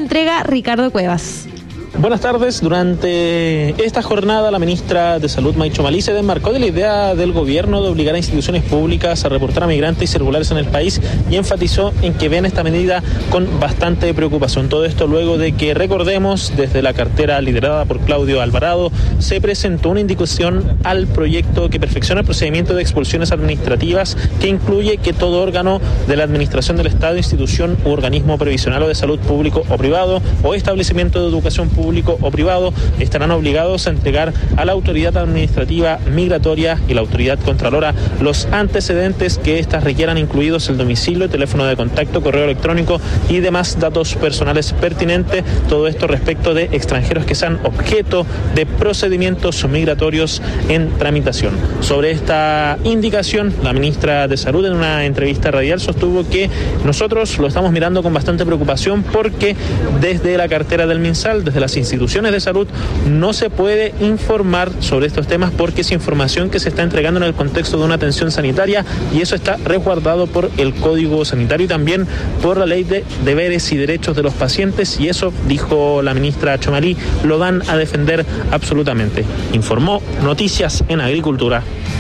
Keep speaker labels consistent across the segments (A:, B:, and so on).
A: entrega Ricardo Cuevas.
B: Buenas tardes. Durante esta jornada, la ministra de Salud, Maicho Malí, se desmarcó de la idea del gobierno de obligar a instituciones públicas a reportar a migrantes irregulares en el país y enfatizó en que ven esta medida con bastante preocupación. Todo esto luego de que, recordemos, desde la cartera liderada por Claudio Alvarado, se presentó una indicación al proyecto que perfecciona el procedimiento de expulsiones administrativas, que incluye que todo órgano de la administración del Estado, institución u organismo previsional o de salud público o privado o establecimiento de educación público o privado estarán obligados a entregar a la autoridad administrativa migratoria y la autoridad contralora los antecedentes que éstas requieran, incluidos el domicilio, teléfono de contacto, correo electrónico y demás datos personales pertinentes. Todo esto respecto de extranjeros que sean objeto de procedimientos migratorios en tramitación. Sobre esta indicación, la ministra de Salud en una entrevista radial sostuvo que nosotros lo estamos mirando con bastante preocupación porque desde la cartera del MinSal, desde las instituciones de salud, no se puede informar sobre estos temas porque es información que se está entregando en el contexto de una atención sanitaria y eso está resguardado por el Código Sanitario y también por la Ley de Deberes y Derechos de los Pacientes, y eso, dijo la ministra Chomalí, lo van a defender absolutamente. Informó Noticias en Agricultura.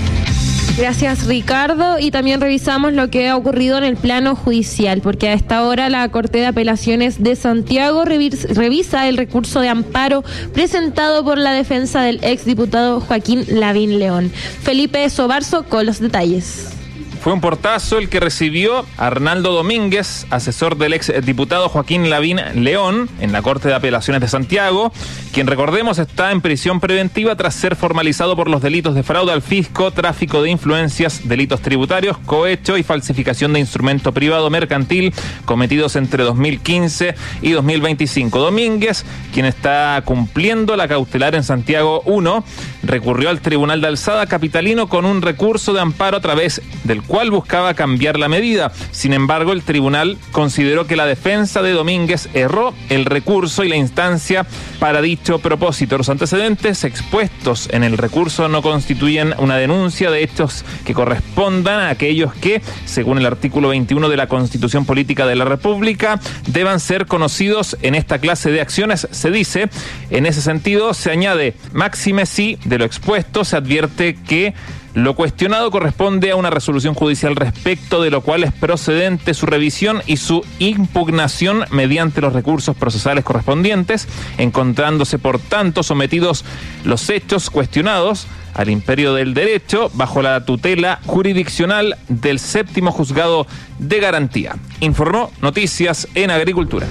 A: Gracias, Ricardo. Y también revisamos lo que ha ocurrido en el plano judicial, porque a esta hora la Corte de Apelaciones de Santiago revisa el recurso de amparo presentado por la defensa del exdiputado Joaquín Lavín León. Felipe Sobarzo con los detalles.
C: Fue un portazo el que recibió Arnaldo Domínguez, asesor del exdiputado Joaquín Lavín León, en la Corte de Apelaciones de Santiago, quien, recordemos, está en prisión preventiva tras ser formalizado por los delitos de fraude al fisco, tráfico de influencias, delitos tributarios, cohecho y falsificación de instrumento privado mercantil cometidos entre 2015 y 2025. Domínguez, quien está cumpliendo la cautelar en Santiago 1, recurrió al Tribunal de Alzada capitalino con un recurso de amparo a través del cual buscaba cambiar la medida. Sin embargo, el tribunal consideró que la defensa de Domínguez erró el recurso y la instancia para dicho propósito. Los antecedentes expuestos en el recurso no constituyen una denuncia de hechos que correspondan a aquellos que, según el artículo 21 de la Constitución Política de la República, deban ser conocidos en esta clase de acciones, se dice. En ese sentido, se añade, máxime si de lo expuesto se advierte que lo cuestionado corresponde a una resolución judicial respecto de lo cual es procedente su revisión y su impugnación mediante los recursos procesales correspondientes, encontrándose por tanto sometidos los hechos cuestionados al imperio del derecho bajo la tutela jurisdiccional del séptimo juzgado de garantía. Informó Noticias en Agricultura.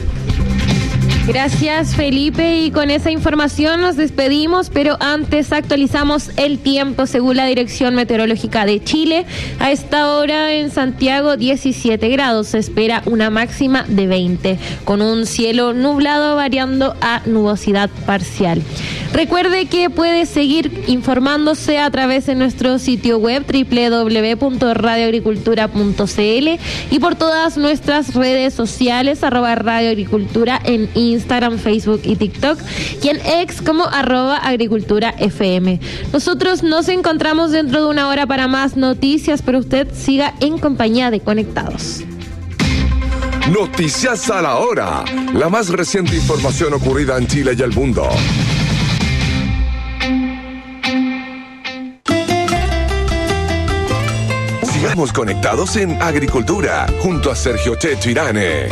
A: Gracias, Felipe, y con esa información nos despedimos, pero antes actualizamos el tiempo según la Dirección Meteorológica de Chile. A esta hora en Santiago 17 grados, se espera una máxima de 20, con un cielo nublado variando a nubosidad parcial. Recuerde que puede seguir informándose a través de nuestro sitio web www.radioagricultura.cl y por todas nuestras redes sociales, @radioagricultura en Instagram, Facebook y TikTok, y en X como @agriculturafm. Nosotros nos encontramos dentro de una hora para más noticias, pero usted siga en compañía de Conectados.
D: Noticias a la hora, la más reciente información ocurrida en Chile y el mundo. Sigamos conectados en Agricultura, junto a Sergio Checho Irane.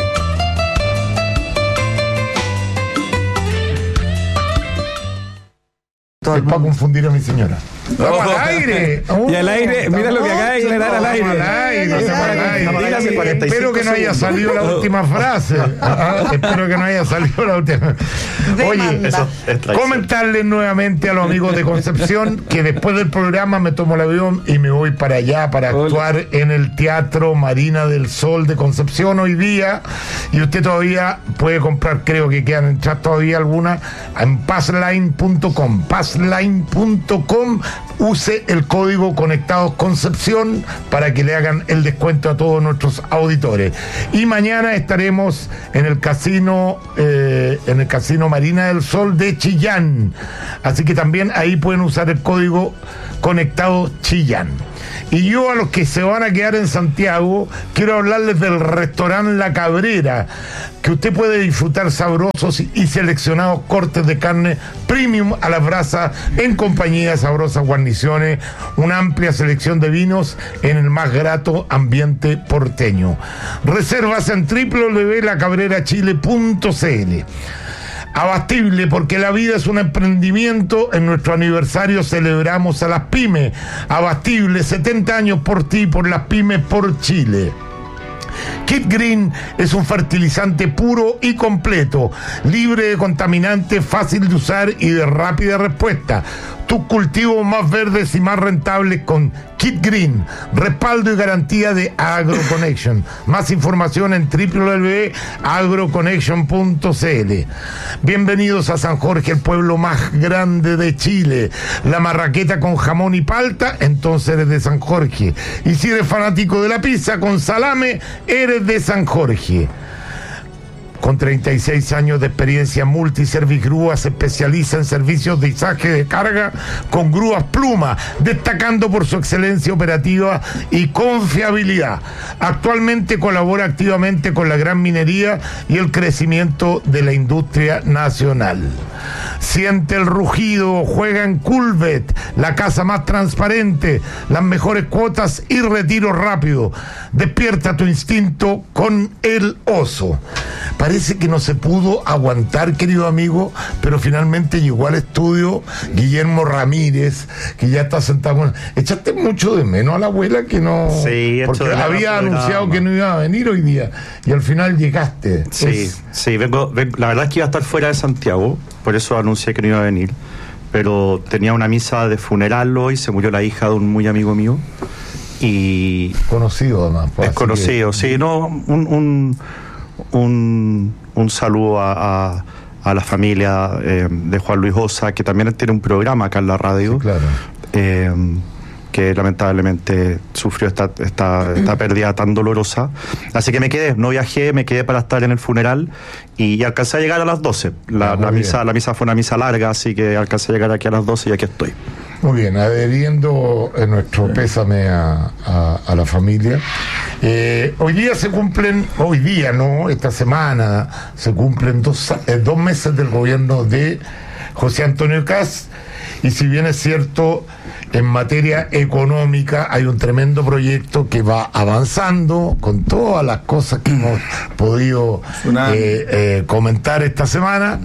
E: Todo para confundir a mi señora. ¡Vamos al aire!
F: Y al aire, mira lo que acaba de declarar al aire.
E: Espero que no haya salido la última frase. Espero que no haya salido la última. Oye, comentarles nuevamente a los amigos de Concepción que después del programa me tomo el avión y me voy para allá para actuar en el Teatro Marina del Sol de Concepción hoy día. Y usted todavía puede comprar, creo que quedan entradas todavía algunas, en passline.com. Passline.com. Use el código Conectados Concepción para que le hagan el descuento a todos nuestros auditores. Y mañana estaremos en el casino Marina del Sol de Chillán. Así que también ahí pueden usar el código Conectado Chillán. Y yo, a los que se van a quedar en Santiago, quiero hablarles del restaurante La Cabrera. que usted puede disfrutar sabrosos y seleccionados cortes de carne premium a la brasa en compañía de sabrosas guarniciones, una amplia selección de vinos en el más grato ambiente porteño. Reservas en www.lacabrerachile.cl. Abastible, porque la vida es un emprendimiento. En nuestro aniversario celebramos a las pymes. Abastible, 70 años por ti, por las pymes, por Chile. Kit Green es un fertilizante puro y completo, libre de contaminantes, fácil de usar y de rápida respuesta. Tus cultivos más verdes y más rentables con Kit Green. Respaldo y garantía de AgroConnection. Más información en www.agroconnection.cl. Bienvenidos a San Jorge, el pueblo más grande de Chile. La marraqueta con jamón y palta, entonces eres de San Jorge. Y si eres fanático de la pizza con salame, eres de San Jorge. Con 36 años de experiencia, Multiservice Grúa se especializa en servicios de izaje de carga con grúas Pluma, destacando por su excelencia operativa y confiabilidad. Actualmente colabora activamente con la gran minería y el crecimiento de la industria nacional. Siente el rugido, juega en Culvet, la casa más transparente, las mejores cuotas y retiro rápido. Despierta tu instinto con el oso. Parece que no se pudo aguantar, querido amigo, pero finalmente llegó al estudio Guillermo Ramírez, que ya está sentado. Echaste mucho de menos a la abuela, que no...
G: Sí,
E: porque había anunciado que no iba a venir hoy día, y al final llegaste.
G: Sí, vengo, la verdad es que iba a estar fuera de Santiago, por eso anuncié que no iba a venir, pero tenía una misa de funeral hoy, se murió la hija de un muy amigo mío, y...
E: Conocido además.
G: Pues, es conocido, que... sí, no, un saludo a la familia de Juan Luis Osa, que también tiene un programa acá en la radio, sí, claro. Que lamentablemente sufrió esta pérdida tan dolorosa. Así que me quedé, no viajé, me quedé para estar en el funeral y alcancé a llegar a las 12. La misa fue una misa larga, así que alcancé a llegar aquí a las 12 y aquí estoy.
E: Muy bien, adheriendo nuestro pésame a la familia. Hoy día esta semana se cumplen dos meses del gobierno de José Antonio Kast, y si bien es cierto, en materia económica hay un tremendo proyecto que va avanzando con todas las cosas que hemos podido comentar esta semana.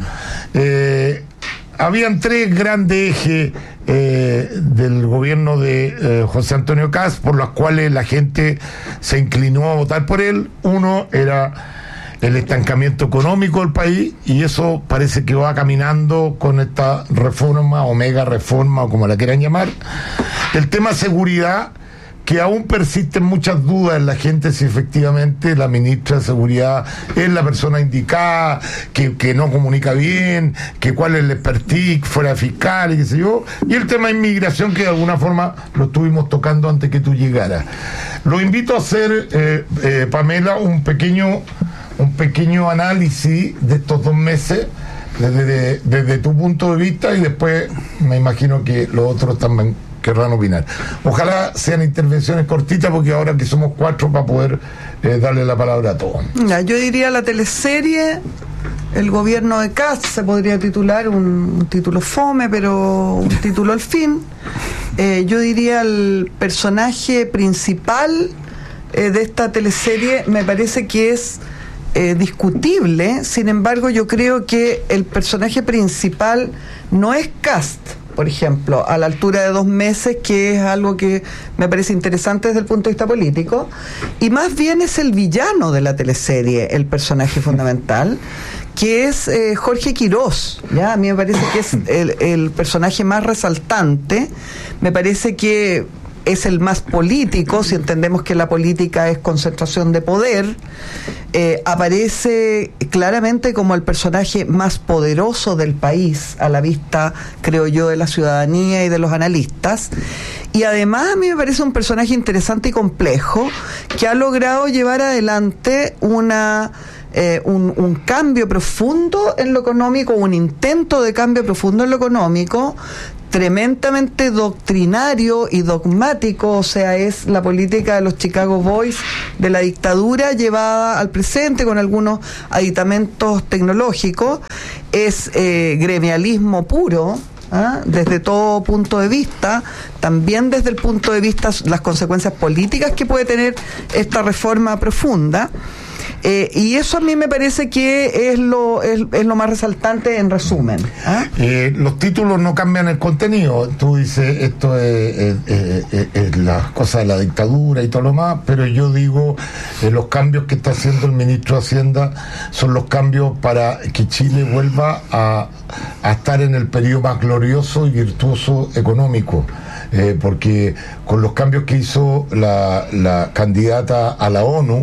E: Habían tres grandes ejes del gobierno de José Antonio Kast por los cuales la gente se inclinó a votar por él. Uno era el estancamiento económico del país, y eso parece que va caminando con esta reforma, o mega reforma, o como la quieran llamar. El tema seguridad, que aún persisten muchas dudas en la gente si efectivamente la ministra de Seguridad es la persona indicada, que no comunica bien, que cuál es el expertise fuera fiscal y qué sé yo. Y el tema de inmigración, que de alguna forma lo estuvimos tocando antes que tú llegaras. Lo invito a hacer, Pamela, un pequeño análisis de estos 2 meses desde tu punto de vista, y después me imagino que los otros también querrán opinar. Ojalá sean intervenciones cortitas, porque ahora que somos 4 para poder darle la palabra a todos.
H: Yo diría la teleserie El gobierno de Kast, se podría titular, un título fome, pero un título al fin. Yo diría el personaje principal de esta teleserie, me parece que es discutible. Sin embargo, yo creo que el personaje principal no es Kast, por ejemplo, a la altura de 2 meses, que es algo que me parece interesante desde el punto de vista político, y más bien es el villano de la teleserie, el personaje fundamental, que es Jorge Quirós. ¿Ya? A mí me parece que es el personaje más resaltante, me parece que es el más político, si entendemos que la política es concentración de poder. Aparece claramente como el personaje más poderoso del país, a la vista, creo yo, de la ciudadanía y de los analistas. Y además a mí me parece un personaje interesante y complejo, que ha logrado llevar adelante una un cambio profundo en lo económico, un intento de cambio profundo en lo económico, tremendamente doctrinario y dogmático, o sea, es la política de los Chicago Boys de la dictadura llevada al presente con algunos aditamentos tecnológicos, es gremialismo puro, desde todo punto de vista, también desde el punto de vista las consecuencias políticas que puede tener esta reforma profunda. Y eso a mí me parece que es lo más resaltante en resumen.
E: Los títulos no cambian el contenido. Tú dices, esto es la cosa de la dictadura y todo lo más, pero yo digo, los cambios que está haciendo el ministro de Hacienda son los cambios para que Chile vuelva a estar en el periodo más glorioso y virtuoso económico. Porque con los cambios que hizo la candidata a la ONU,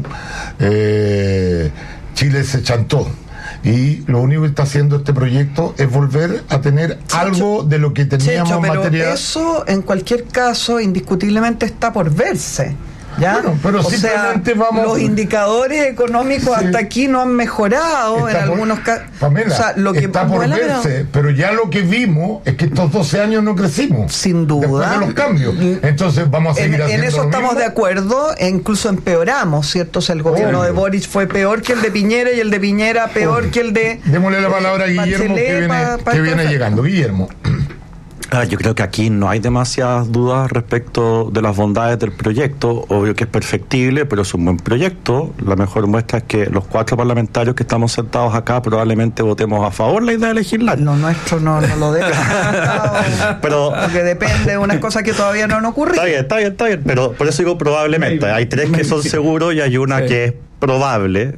E: Chile se chantó. Y lo único que está haciendo este proyecto es volver a tener algo de lo que teníamos en materia.
H: Pero eso, en cualquier caso, indiscutiblemente está por verse. ¿Ya?
E: Bueno, pero simplemente
H: los indicadores económicos hasta aquí no han mejorado en algunos casos.
E: Pamela,
H: o sea, lo que
E: está por verse, pero ya lo que vimos es que estos 12 años no crecimos.
H: Sin duda.
E: Después de los cambios. Entonces vamos a seguir haciendo
H: en eso estamos
E: mismo.
H: De acuerdo, e incluso empeoramos, ¿cierto? O sea, el gobierno de Boric fue peor que el de Piñera y el de Piñera peor que el de...
E: Démosle la palabra a Guillermo, que viene llegando. Guillermo.
G: Yo creo que aquí no hay demasiadas dudas respecto de las bondades del proyecto. Obvio que es perfectible, pero es un buen proyecto. La mejor muestra es que los 4 parlamentarios que estamos sentados acá probablemente votemos a favor la idea de legislar.
H: Lo nuestro no lo debe.
G: Pero
H: porque depende de unas cosas que todavía no han ocurrido.
G: Está bien. Pero por eso digo probablemente. Hay 3 que son seguros y hay una que es probable.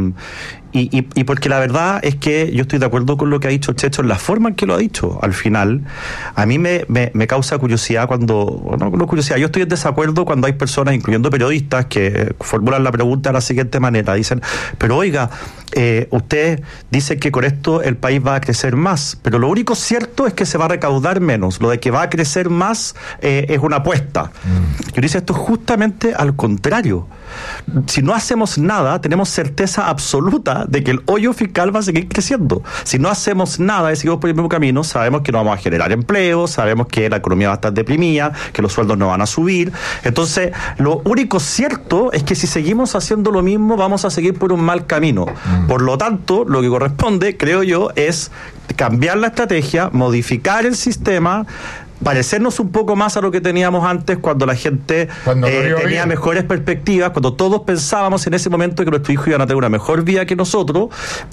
G: Y porque la verdad es que yo estoy de acuerdo con lo que ha dicho Checho en la forma en que lo ha dicho. Al final, a mí me causa curiosidad yo estoy en desacuerdo cuando hay personas, incluyendo periodistas, que formulan la pregunta de la siguiente manera. Dicen, pero oiga, usted dice que con esto el país va a crecer más, pero lo único cierto es que se va a recaudar menos. Lo de que va a crecer más es una apuesta. Yo dice, esto es justamente al contrario. Si no hacemos nada, tenemos certeza absoluta de que el hoyo fiscal va a seguir creciendo. Si no hacemos nada y seguimos por el mismo camino, sabemos que no vamos a generar empleo, sabemos que la economía va a estar deprimida, que los sueldos no van a subir. Entonces, lo único cierto es que si seguimos haciendo lo mismo, vamos a seguir por un mal camino. Por lo tanto, lo que corresponde, creo yo, es cambiar la estrategia, modificar el sistema, parecernos un poco más a lo que teníamos antes, cuando la gente tenía mejores perspectivas, cuando todos pensábamos en ese momento que nuestros hijos iban a tener una mejor vida que nosotros,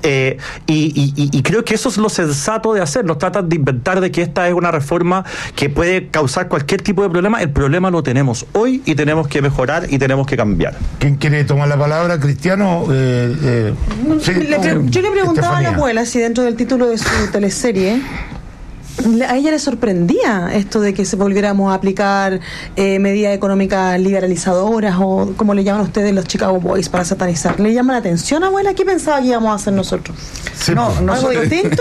G: y creo que eso es lo sensato de hacer. Nos tratan de inventar de que esta es una reforma que puede causar cualquier tipo de problema. El problema lo tenemos hoy y tenemos que mejorar y tenemos que cambiar.
E: ¿Quién quiere tomar la palabra? Cristiano.
I: Yo le preguntaba a la abuela si dentro del título de su teleserie a ella le sorprendía esto de que se volviéramos a aplicar medidas económicas liberalizadoras, o como le llaman ustedes los Chicago Boys, para satanizar. ¿Le llama la atención, abuela? ¿Qué pensaba que íbamos a hacer nosotros?
E: Sí,
I: ¿Algo distinto?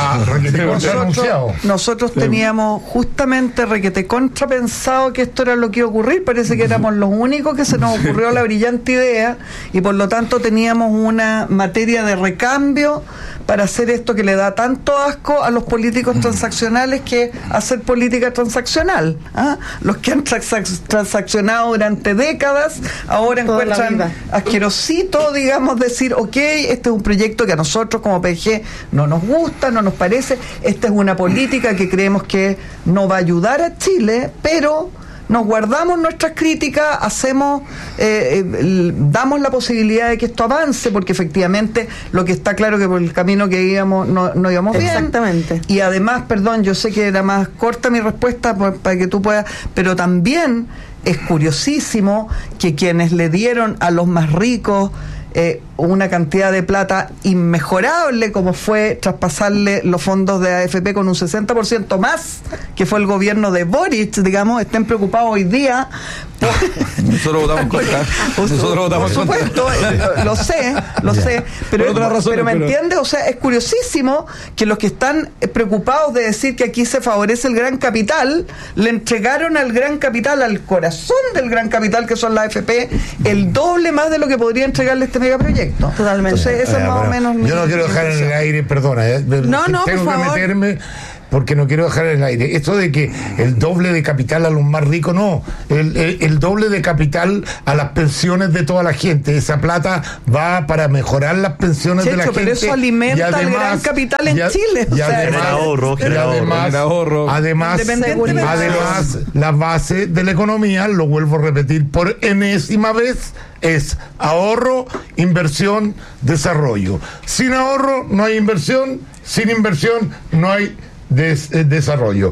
H: Nosotros teníamos justamente requete contrapensado que esto era lo que iba a ocurrir. Parece que éramos los únicos que se nos ocurrió la brillante idea, y por lo tanto teníamos una materia de recambio para hacer esto que le da tanto asco a los políticos transaccionales, que hacer política transaccional. Los que han transaccionado durante décadas ahora toda encuentran asquerosito, digamos, decir, ok, este es un proyecto que a nosotros como PG no nos gusta, no nos parece, esta es una política que creemos que no va a ayudar a Chile, pero nos guardamos nuestras críticas, hacemos, damos la posibilidad de que esto avance, porque efectivamente lo que está claro que por el camino que íbamos no íbamos bien.
I: Exactamente.
H: Y además, perdón, yo sé que era más corta mi respuesta para que tú puedas, pero también es curiosísimo que quienes le dieron a los más ricos una cantidad de plata inmejorable, como fue traspasarle los fondos de AFP con un 60% más, que fue el gobierno de Boric, digamos, estén preocupados hoy día.
F: Nosotros votamos contra.
H: Por supuesto, lo sé, pero me entiendes, o sea, es curiosísimo que los que están preocupados de decir que aquí se favorece el gran capital, le entregaron al gran capital, al corazón del gran capital, que son la AFP, el doble más de lo que podría entregarle este megaproyecto. Perfecto.
I: Totalmente.
H: Entonces, eso es más o menos.
E: Yo no quiero dejar en el aire, perdona.
I: No,
E: tengo
I: por
E: que
I: favor.
E: meterme. Porque no quiero dejar en el aire. Esto de que el doble de capital a los más ricos, no. El doble de capital a las pensiones de toda la gente. Esa plata va para mejorar las pensiones de la gente.
H: Pero eso alimenta el gran capital en Chile.
E: Además, la base de la economía, lo vuelvo a repetir por enésima vez, es ahorro, inversión, desarrollo. Sin ahorro no hay inversión, sin inversión no hay desarrollo.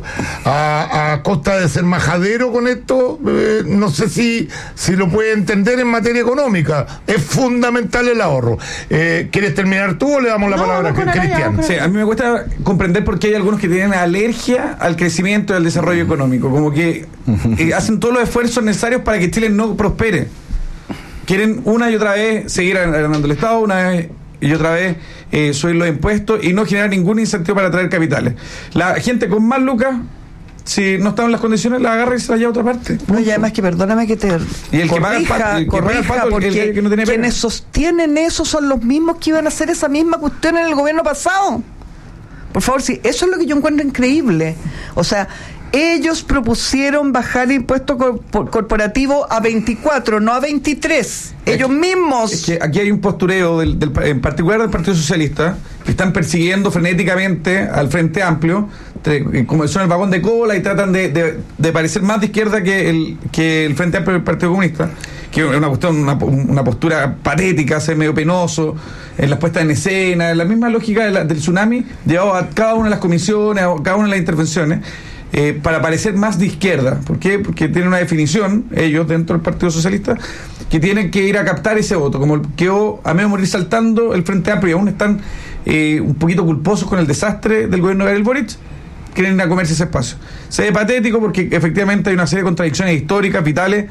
E: A costa de ser majadero con esto, no sé si lo puede entender en materia económica. Es fundamental el ahorro. ¿Quieres terminar tú o le damos la palabra a Cristian?
F: Sí, a mí me cuesta comprender por qué hay algunos que tienen alergia al crecimiento y al desarrollo económico, como que hacen todos los esfuerzos necesarios para que Chile no prospere. Quieren una y otra vez seguir agrandando el Estado, una vez y otra vez subir los impuestos y no generar ningún incentivo para atraer capitales. La gente con más lucas, si no están en las condiciones, la agarra y se la lleva a otra parte.
H: No, y además que perdóname que te
F: y el corrija,
H: porque
F: no tiene
H: quienes sostienen eso son los mismos que iban a hacer esa misma cuestión en el gobierno pasado. Por favor, sí, eso es lo que yo encuentro increíble. O sea, ellos propusieron bajar el impuesto corporativo a 24, no a 23. Ellos mismos.
F: Es que aquí hay un postureo, en particular del Partido Socialista, que están persiguiendo frenéticamente al Frente Amplio, como son el vagón de cola y tratan de parecer más de izquierda que el Frente Amplio del Partido Comunista, que es una cuestión, una postura patética, ser medio penoso, en las puestas en escena, en la misma lógica del tsunami, llevado a cada una de las comisiones, a cada una de las intervenciones. Para parecer más de izquierda. ¿Por qué? Porque tienen una definición, ellos dentro del Partido Socialista, que tienen que ir a captar ese voto, como quedó a medio morir saltando el Frente Amplio y aún están un poquito culposos con el desastre del gobierno de Gabriel Boric, quieren ir a comerse ese espacio. Se ve patético porque efectivamente hay una serie de contradicciones históricas, vitales,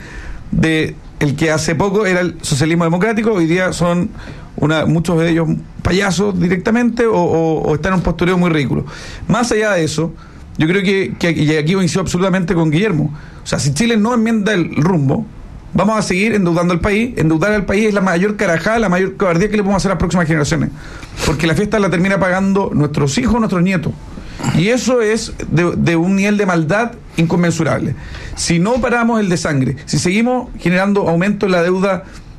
F: de el que hace poco era el socialismo democrático, hoy día son muchos de ellos payasos directamente o están en un postureo muy ridículo. Más allá de eso, yo creo que y aquí coincido absolutamente con Guillermo. O sea, si Chile no enmienda el rumbo, vamos a seguir endeudando al país. Endeudar al país es la mayor carajada, la mayor cobardía que le podemos hacer a las próximas generaciones. Porque la fiesta la termina pagando nuestros hijos, nuestros nietos. Y eso es de un nivel de maldad inconmensurable. Si no paramos el desangre, si seguimos generando aumento en la deuda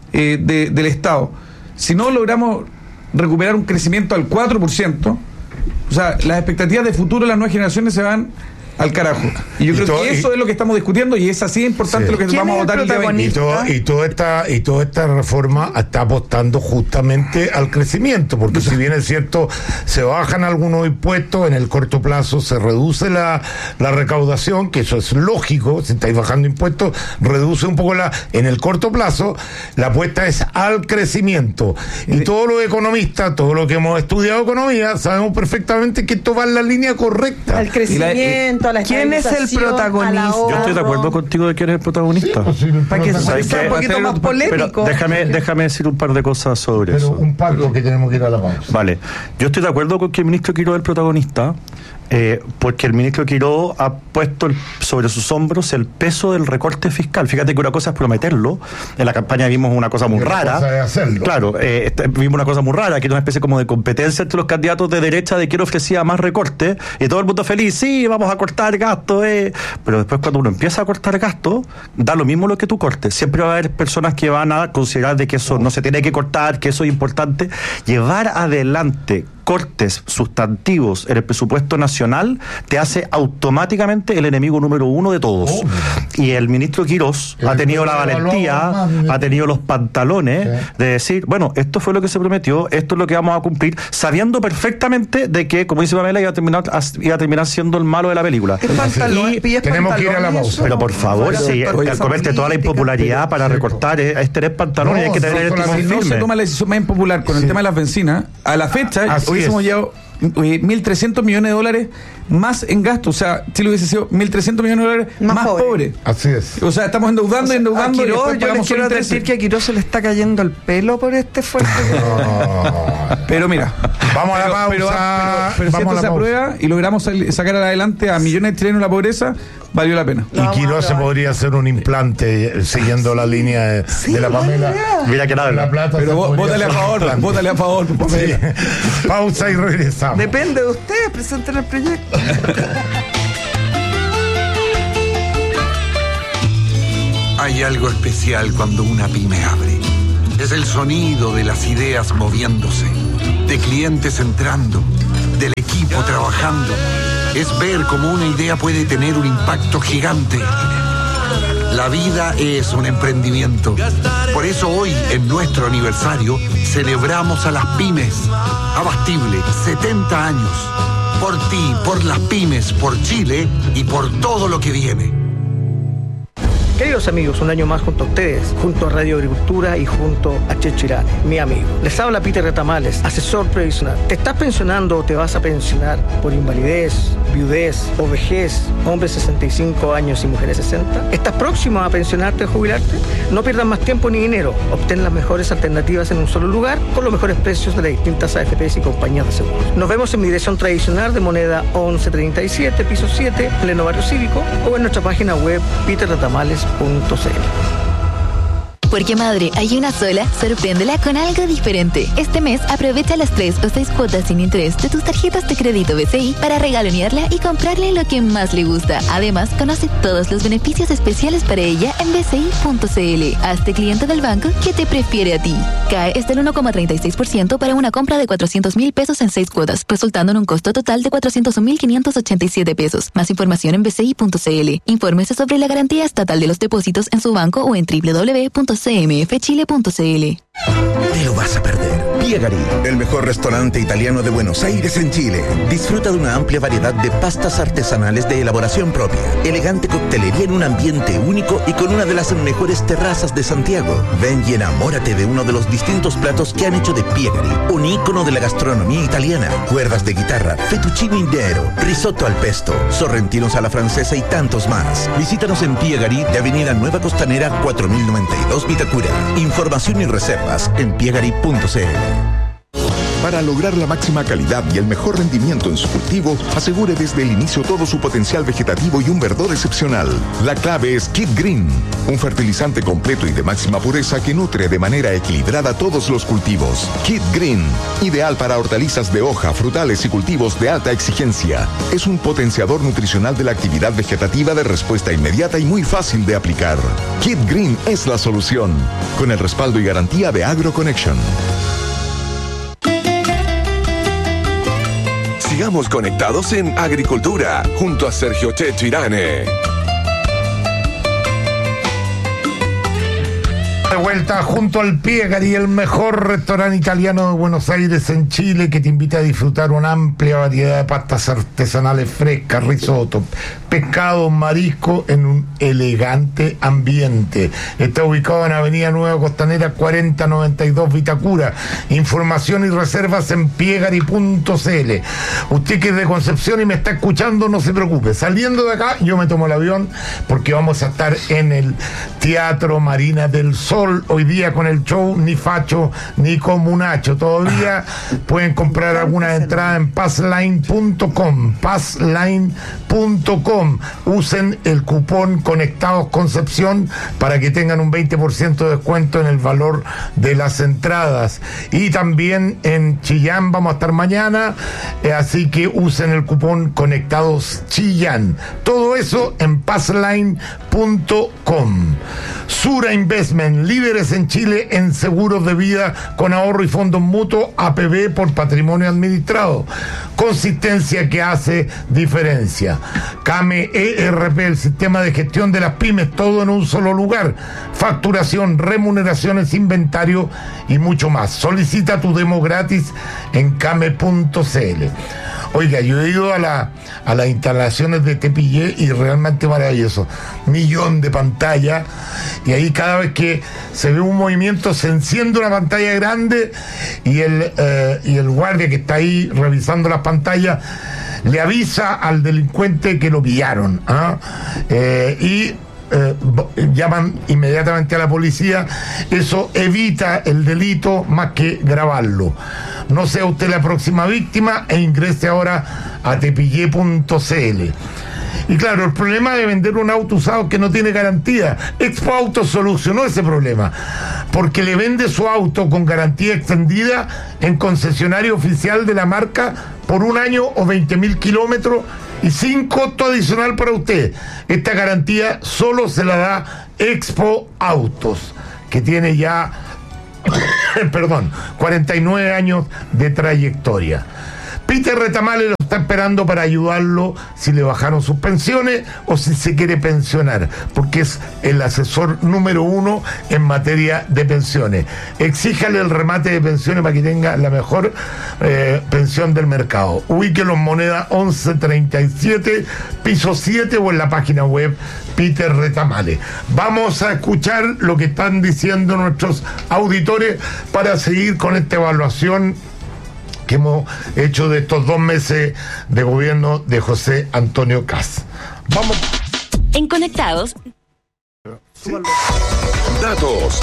F: del Estado, si no logramos recuperar un crecimiento al 4%, o sea, las expectativas de futuro de las nuevas generaciones se van al carajo. Y yo creo que eso es lo que estamos discutiendo y es así de importante lo que vamos a votar el día 20.
E: Y toda esta reforma está apostando justamente al crecimiento, porque si bien es cierto, se bajan algunos impuestos, en el corto plazo se reduce la recaudación, que eso es lógico, si estáis bajando impuestos, reduce un poco en el corto plazo, la apuesta es al crecimiento. Y todos los economistas, todos los que hemos estudiado economía, sabemos perfectamente que esto va en la línea correcta.
I: Al crecimiento.
H: ¿Quién es el protagonista?
G: Yo estoy de acuerdo contigo de quién es el protagonista.
H: Para que sea un poquito más polémico.
G: Déjame decir un par de cosas sobre eso.
E: Un par, porque tenemos que ir a la pausa.
G: Vale. Yo estoy de acuerdo con que el ministro Quiró es el protagonista, porque el ministro Quiró ha puesto sobre sus hombros el peso del recorte fiscal. Fíjate que una cosa es prometerlo. En la campaña vimos una cosa muy rara. Claro, vimos una cosa muy rara, que era una especie como de competencia entre los candidatos de derecha de quién ofrecía más recorte, y todo el mundo feliz, sí, vamos a cortar gastos, pero después cuando uno empieza a cortar gastos, da lo mismo lo que tú cortes. Siempre va a haber personas que van a considerar de que eso no se tiene que cortar, que eso es importante. Llevar adelante cortes sustantivos en el presupuesto nacional te hace automáticamente el enemigo número uno de todos. Y el ministro Quirós ha tenido la valentía, ha tenido los pantalones de decir, bueno, esto fue lo que se prometió, esto es lo que vamos a cumplir, sabiendo perfectamente de que, como dice Pamela, iba a terminar siendo el malo de la película.
E: Y tenemos que ir a la pausa.
G: Pero por favor, si al comerte toda la impopularidad para recortar es tener pantalones, hay que tener el timón firme.
F: No se toma la decisión más impopular con el tema de las bencinas, a la fecha hubiésemos llevado $1.300 millones más en gasto. O sea, Chile hubiese sido $1.300 millones más pobre.
E: Así es.
F: O sea, estamos endeudando y endeudando.
H: A Quirós, yo les quiero decir que a Quirós se le está cayendo el pelo por este esfuerzo.
F: Pero mira,
E: vamos a la pausa.
F: Pero si esto se aprueba y logramos sacar adelante a millones de chilenos la pobreza, valió la pena.
E: Y Quirós se podría hacer un implante siguiendo la línea de la Pamela.
G: Mira que nada.
E: La plata.
F: Pero vótale a favor, Pamela.
E: Pausa y regresamos.
H: Depende de ustedes, presenten el proyecto.
J: Hay algo especial cuando una pyme abre. Es el sonido de las ideas moviéndose, de clientes entrando, del equipo trabajando. Es ver cómo una idea puede tener un impacto gigante. La vida es un emprendimiento. Por eso hoy, en nuestro aniversario, celebramos a las pymes. Abastible, 70 años. Por ti, por las pymes, por Chile y por todo lo que viene.
K: Queridos amigos, un año más junto a ustedes, junto a Radio Agricultura y junto a Checho Irane, mi amigo. Les habla Peter Retamales, asesor previsional. ¿Te estás pensionando o te vas a pensionar por invalidez, viudez o vejez, hombres 65 años y mujeres 60? ¿Estás próximo a pensionarte o jubilarte? No pierdas más tiempo ni dinero. Obtén las mejores alternativas en un solo lugar con los mejores precios de las distintas AFPs y compañías de seguros. Nos vemos en mi dirección tradicional de Moneda 1137, piso 7, pleno barrio cívico, o en nuestra página web peterretamales.cl.
L: Porque madre, hay una sola, sorpréndela con algo diferente. Este mes aprovecha las 3 o 6 cuotas sin interés de tus tarjetas de crédito BCI para regalonearla y comprarle lo que más le gusta. Además, conoce todos los beneficios especiales para ella en bci.cl. Hazte cliente del banco que te prefiere a ti. CAE es del 1,36% para una compra de 400,000 pesos en 6 cuotas, resultando en un costo total de 401,587 pesos. Más información en bci.cl. Infórmese sobre la garantía estatal de los depósitos en su banco o en www.cmfchile.cl.
M: Te lo vas a perder. Piegari, el mejor restaurante italiano de Buenos Aires en Chile. Disfruta de una amplia variedad de pastas artesanales de elaboración propia, elegante coctelería en un ambiente único y con una de las mejores terrazas de Santiago. Ven y enamórate de uno de los distintos platos que han hecho de Piegari un ícono de la gastronomía italiana. Cuerdas de guitarra, fettuccine nero, risotto al pesto, sorrentinos a la francesa y tantos más. Visítanos en Piegari de Avenida Nueva Costanera 4092 Vitacura. Información y reservas en piegari.cl.
N: Para lograr la máxima calidad y el mejor rendimiento en su cultivo, asegure desde el inicio todo su potencial vegetativo y un verdor excepcional. La clave es Kid Green, un fertilizante completo y de máxima pureza que nutre de manera equilibrada todos los cultivos. Kid Green, ideal para hortalizas de hoja, frutales y cultivos de alta exigencia. Es un potenciador nutricional de la actividad vegetativa de respuesta inmediata y muy fácil de aplicar. Kid Green es la solución, con el respaldo y garantía de AgroConnection.
D: Sigamos conectados en Agricultura, junto a Sergio Checho Irane.
E: De vuelta junto al Piegari, el mejor restaurante italiano de Buenos Aires en Chile, que te invita a disfrutar una amplia variedad de pastas artesanales frescas, risotto, pescado, marisco en un elegante ambiente. Está ubicado en Avenida Nueva Costanera 4092 Vitacura. Información y reservas en piegari.cl. Usted que es de Concepción y me está escuchando, no se preocupe. Saliendo de acá, yo me tomo el avión porque vamos a estar en el Teatro Marina del Sol hoy día con el show Ni Facho ni Comunacho. Todavía pueden comprar algunas entradas en passline.com. Usen el cupón Conectados Concepción para que tengan un 20% de descuento en el valor de las entradas. Y también en Chillán vamos a estar mañana, así que usen el cupón Conectados Chillán. Todo eso en passline.com. Sura Investment, líderes en Chile en seguros de vida con ahorro y fondos mutuos, APB por patrimonio administrado. Consistencia que hace diferencia. CAME ERP, el sistema de gestión de las pymes, todo en un solo lugar. Facturación, remuneraciones, inventario y mucho más. Solicita tu demo gratis en came.cl. Oiga, yo he ido a las instalaciones de Tepillé y realmente maravilloso. 1.000.000 de pantallas, y ahí cada vez que se ve un movimiento se enciende una pantalla grande y el guardia que está ahí revisando las pantallas, le avisa al delincuente que lo pillaron, y llaman inmediatamente a la policía. Eso evita el delito más que grabarlo. No sea usted la próxima víctima e ingrese ahora a tepillé.cl. Y claro, el problema de vender un auto usado que no tiene garantía, Expo Auto solucionó ese problema, porque le vende su auto con garantía extendida en concesionario oficial de la marca por 1 año o 20.000 kilómetros y sin costo adicional para usted. Esta garantía solo se la da Expo Autos, que tiene ya 49 años de trayectoria. Peter Retamales lo está esperando para ayudarlo si le bajaron sus pensiones o si se quiere pensionar, porque es el asesor número 1 en materia de pensiones. Exíjale el remate de pensiones para que tenga la mejor pensión del mercado. Ubíquelo en Moneda 1137, piso 7 o en la página web Peter Retamales. Vamos a escuchar lo que están diciendo nuestros auditores para seguir con esta evaluación que hemos hecho de estos 2 meses de gobierno de José Antonio Kast. Vamos.
L: En Conectados.
E: Sí. Datos.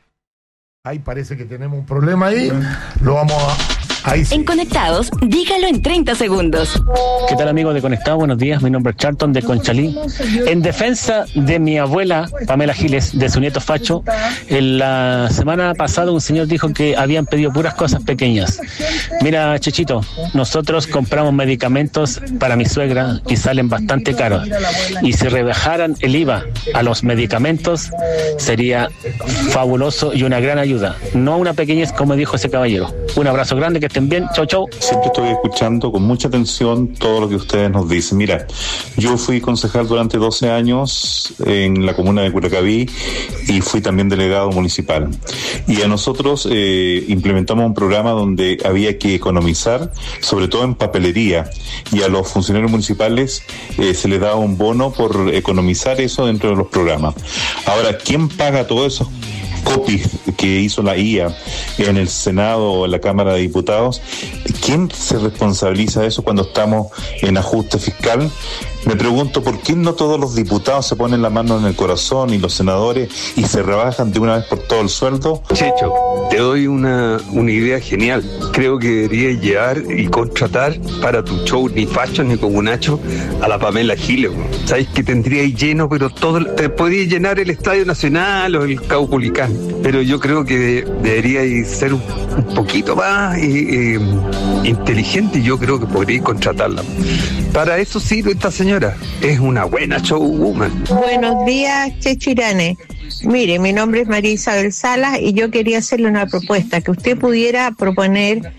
E: Ahí parece que tenemos un problema ahí. Lo vamos a... Ahí sí.
L: En Conectados, dígalo en 30 segundos.
O: ¿Qué tal, amigos de Conectados? Buenos días, mi nombre es Charlton de Conchalí. En defensa de mi abuela, Pamela Giles, de su nieto Facho, en la semana pasada un señor dijo que habían pedido puras cosas pequeñas. Mira, Chechito, nosotros compramos medicamentos para mi suegra y salen bastante caros. Y si rebajaran el IVA a los medicamentos, sería fabuloso y una gran ayuda. No una pequeñez, como dijo ese caballero. Un abrazo grande, que estén bien. Chau, chau.
P: Siempre estoy escuchando con mucha atención todo lo que ustedes nos dicen. Mira, yo fui concejal durante 12 años en la comuna de Curacaví y fui también delegado municipal. Y a nosotros implementamos un programa donde había que economizar, sobre todo en papelería, y a los funcionarios municipales se les daba un bono por economizar eso dentro de los programas. Ahora, ¿quién paga todo eso? Copies que hizo la IA en el Senado o en la Cámara de Diputados, ¿quién se responsabiliza de eso cuando estamos en ajuste fiscal? Me pregunto por qué no todos los diputados se ponen la mano en el corazón y los senadores y se rebajan de una vez por todo el sueldo.
Q: Checho, te doy una idea genial. Creo que deberías llevar y contratar para tu show ni Facho ni Comunacho a la Pamela Giles. Sabes que tendrías lleno, pero todo, te podrías llenar el Estadio Nacional o el Caupolicán. Pero yo creo que deberíais ser un poquito más inteligente, y yo creo que podríais contratarla. Para eso sirve esta señora. Es una buena showwoman.
R: Buenos días, Checho Irane. Mire, mi nombre es María Isabel Salas y yo quería hacerle una propuesta, que usted pudiera proponer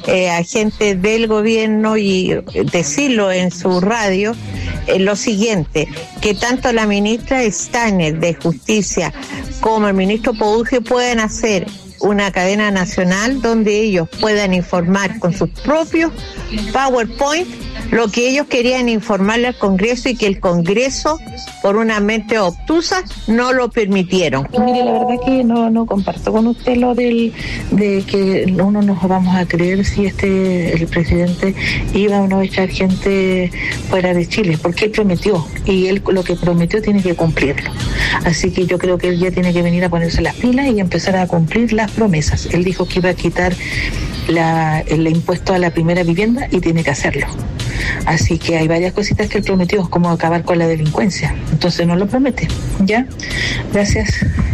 R: a gente del gobierno y decirlo en su radio lo siguiente, que tanto la ministra Steiner de Justicia como el ministro Pouge pueden hacer una cadena nacional donde ellos puedan informar con sus propios PowerPoint lo que ellos querían informarle al Congreso y que el Congreso, por una mente obtusa, no lo permitieron.
S: Mire, la verdad que no comparto con usted lo de que uno nos vamos a creer si el presidente iba o no a echar gente fuera de Chile, porque él prometió, y él lo que prometió tiene que cumplirlo. Así que yo creo que él ya tiene que venir a ponerse las pilas y empezar a cumplir las promesas. Él dijo que iba a quitar el impuesto a la primera vivienda y tiene que hacerlo. Así que hay varias cositas que él prometió, como acabar con la delincuencia. Entonces no lo promete. ¿Ya? Gracias.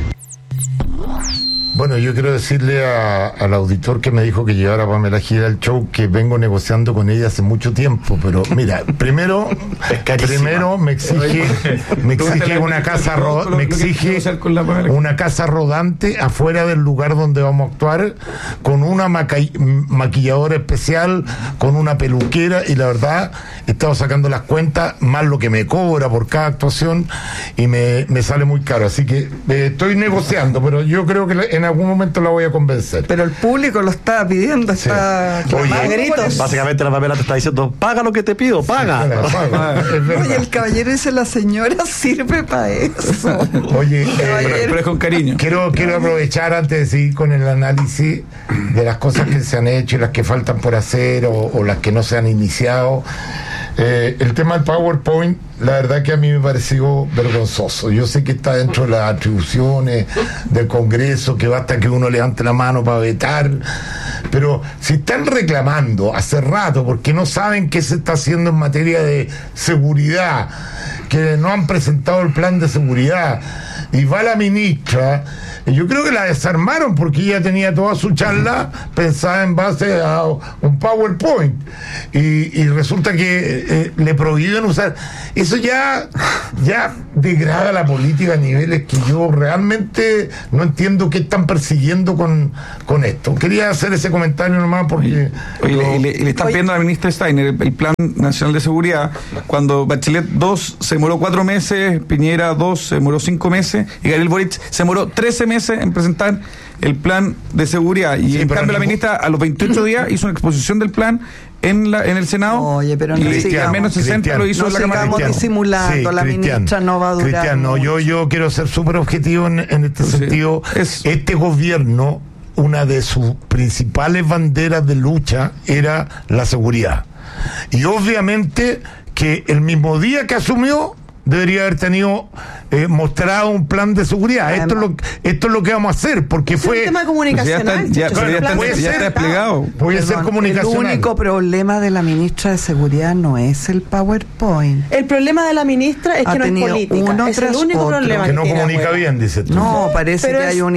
E: Bueno, yo quiero decirle al auditor que me dijo que llevara a Pamela Giles al show, que vengo negociando con ella hace mucho tiempo, pero mira, primero me exige una casa una casa rodante afuera del lugar donde vamos a actuar, con una maquilladora especial, con una peluquera, y la verdad he estado sacando las cuentas, más lo que me cobra por cada actuación, y me sale muy caro, así que estoy negociando, pero yo creo que en algún momento la voy a convencer.
H: Pero el público lo está pidiendo, está a gritos.
G: Básicamente la Pamela te está diciendo, paga lo que te pido, paga.
H: Oye, el caballero dice, la señora sirve para eso.
E: Oye,
F: pero es con cariño.
E: Quiero aprovechar antes de seguir con el análisis de las cosas que se han hecho y las que faltan por hacer o las que no se han iniciado. El tema del PowerPoint, la verdad que a mí me pareció vergonzoso. Yo sé que está dentro de las atribuciones del Congreso, que basta que uno levante la mano para vetar, pero si están reclamando hace rato porque no saben qué se está haciendo en materia de seguridad, que no han presentado el plan de seguridad, y va la ministra, yo creo que la desarmaron porque ella tenía toda su charla pensada en base a un PowerPoint y resulta que le prohíben usar eso. Ya degrada la política a niveles que yo realmente no entiendo qué están persiguiendo con esto. Quería hacer ese comentario nomás porque
F: le están pidiendo a la ministra Steiner el Plan Nacional de Seguridad, cuando Bachelet 2 se demoró 4 meses, Piñera 2 se demoró 5 meses y Gabriel Boric se demoró 13 meses en presentar el plan de seguridad, y en cambio la ministra a los 28 días hizo una exposición del plan en el Senado.
H: Oye, pero no
F: y al menos 60 lo hizo en la Cámara.
H: Estamos disimulando, la ministra no va a durar.
E: Cristian, no, yo quiero ser súper objetivo en este sentido. Este gobierno, una de sus principales banderas de lucha era la seguridad, y obviamente que el mismo día que asumió debería haber tenido mostrado un plan de seguridad. Esto es lo que vamos a hacer, porque fue...
I: un tema comunicacional.
F: Ya está desplegado.
E: Puede ser comunicacional.
H: El único problema de la ministra de Seguridad no es el PowerPoint.
I: El problema de la ministra es que no es política. Es el único problema
E: que no comunica bien, dice tú.
H: No, parece que hay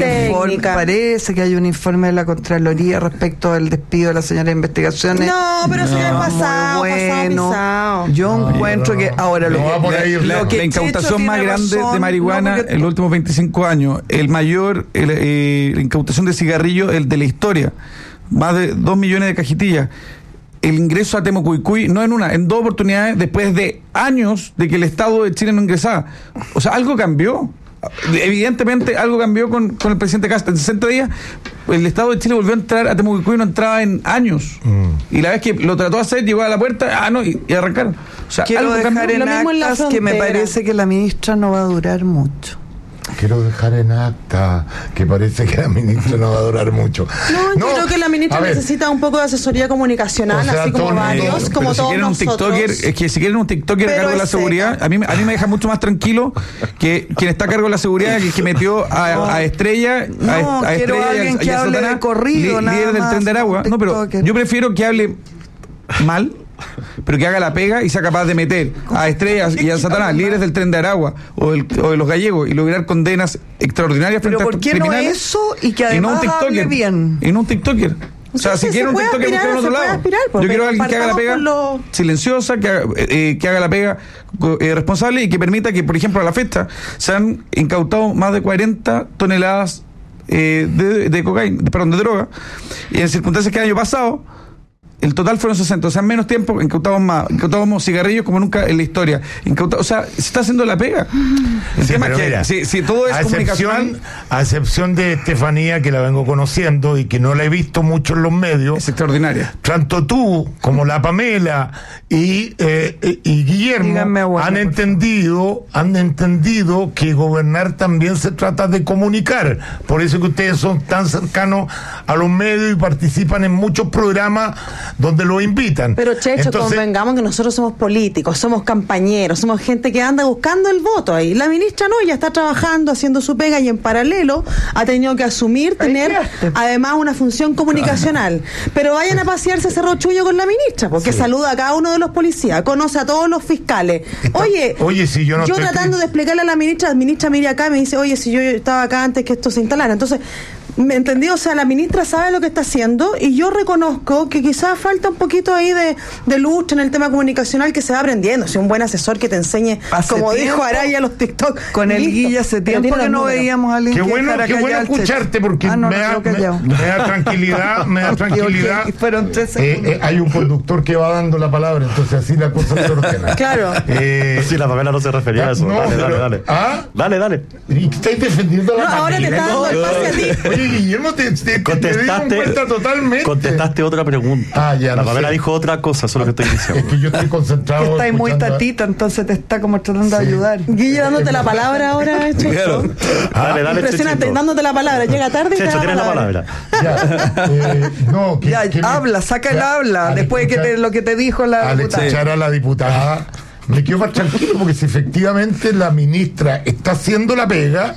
H: un informe de la Contraloría respecto al despido de la señora de investigaciones.
I: No, pero eso ya es pasado,
H: pasado. Yo encuentro que ahora
F: la incautación más grande de marihuana en los últimos 25 años, la incautación de cigarrillos de la historia, más de 2 millones de cajetillas. El ingreso a Temucuicui, no en una, en 2 oportunidades, después de años de que el Estado de Chile no ingresaba. O sea, algo cambió. Evidentemente algo cambió con el presidente Castro. En 60 días el Estado de Chile volvió a entrar a Temucuicui, no entraba en años. Y la vez que lo trató de hacer, llegó a la puerta, y arrancaron. O sea,
H: quiero dejar en actas que me parece que la ministra no va a durar mucho.
E: Quiero dejar en acta que parece que la ministra no va a durar mucho.
I: No, yo creo que la ministra necesita un poco de asesoría comunicacional, así como varios, como todos nosotros.
F: Si quieren un TikToker a cargo de la seguridad, a mí me deja mucho más tranquilo que quien está a cargo de la seguridad, que metió a Estrella, a Estrella y a Satanás, líder del Tren de Aragua. No, pero yo prefiero que hable mal, pero que haga la pega y sea capaz de meter a Estrellas y a Satanás, líderes del Tren de Aragua o de los gallegos, y lograr condenas extraordinarias frente a estos criminales.
H: ¿Por qué no eso? Y que además hable bien.
F: Y no un TikToker. O sea, si quiere un TikToker, busque en otro lado. Yo quiero a alguien que haga la pega silenciosa, que haga la pega responsable, y que permita que, por ejemplo, a la fecha se han incautado más de 40 toneladas de cocaína, de droga, y en circunstancias que el año pasado el total fueron 60, o sea, en menos tiempo incautábamos cigarrillos como nunca en la historia. O sea, se está haciendo la pega. El tema es que mira, si todo es comunicacional,
E: a excepción de Estefanía, que la vengo conociendo y que no la he visto mucho en los medios,
F: es extraordinaria.
E: Tanto tú como la Pamela y Guillermo han entendido que gobernar también se trata de comunicar. Por eso que ustedes son tan cercanos a los medios y participan en muchos programas donde lo invitan.
I: Pero Checho, convengamos que nosotros somos políticos, somos campañeros, somos gente que anda buscando el voto ahí. La ministra no, ella está trabajando, haciendo su pega, y en paralelo ha tenido que tener además una función comunicacional. Pero vayan a pasearse a Cerro Chullo con la ministra, porque saluda a cada uno de los policías, conoce a todos los fiscales. Oye,
E: si yo
I: tratando de explicarle a la ministra mire acá, me dice, oye, si yo estaba acá antes que esto se instalara. Entonces, ¿me entendí? O sea, la ministra sabe lo que está haciendo, y yo reconozco que quizás falta un poquito ahí de lucha en el tema comunicacional, que se va aprendiendo. Si un buen asesor que te enseñe, como dijo Araya, los TikTok.
H: Con el Guilla hace tiempo que no veíamos a alguien.
E: Qué bueno escucharte, porque me da tranquilidad.
H: Fueron 3 segundos.
E: Hay un conductor que va dando la palabra, entonces así la cosa se ordena.
I: Claro.
G: Sí, la Pamela no se refería a eso. Dale.
E: Dale. ¿Y estáis defendiendo la
I: ahora te está dando el pase a ti.
E: Oye, Guillermo, te di cuenta totalmente.
G: Contestaste otra pregunta. La Pamela dijo otra cosa, eso es lo que estoy diciendo.
E: Es que yo estoy concentrado.
H: Estás muy tatita, entonces te está como tratando de ayudar.
I: Guille, dándote la palabra ahora, Checho.
G: Dale,
I: impresionante,
G: Chechito.
I: Dándote la palabra. Llega tarde y te da
G: la palabra.
H: Habla, saca el habla, después de lo que te dijo la diputada.
E: Al echar a la diputada, me quedo más tranquilo, porque si efectivamente la ministra está haciendo la pega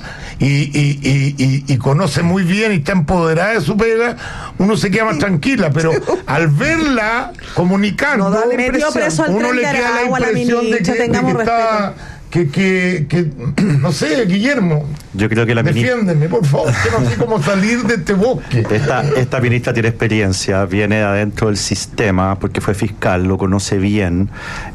E: y conoce muy bien y está empoderada de su pega, uno se queda más tranquila, pero al verla comunicando, uno le queda la impresión de que está... Que no sé, Guillermo,
G: yo creo que la
E: defiéndeme, por favor, que no sé cómo salir de este bosque.
G: Esta ministra tiene experiencia, viene de adentro del sistema, porque fue fiscal, lo conoce bien,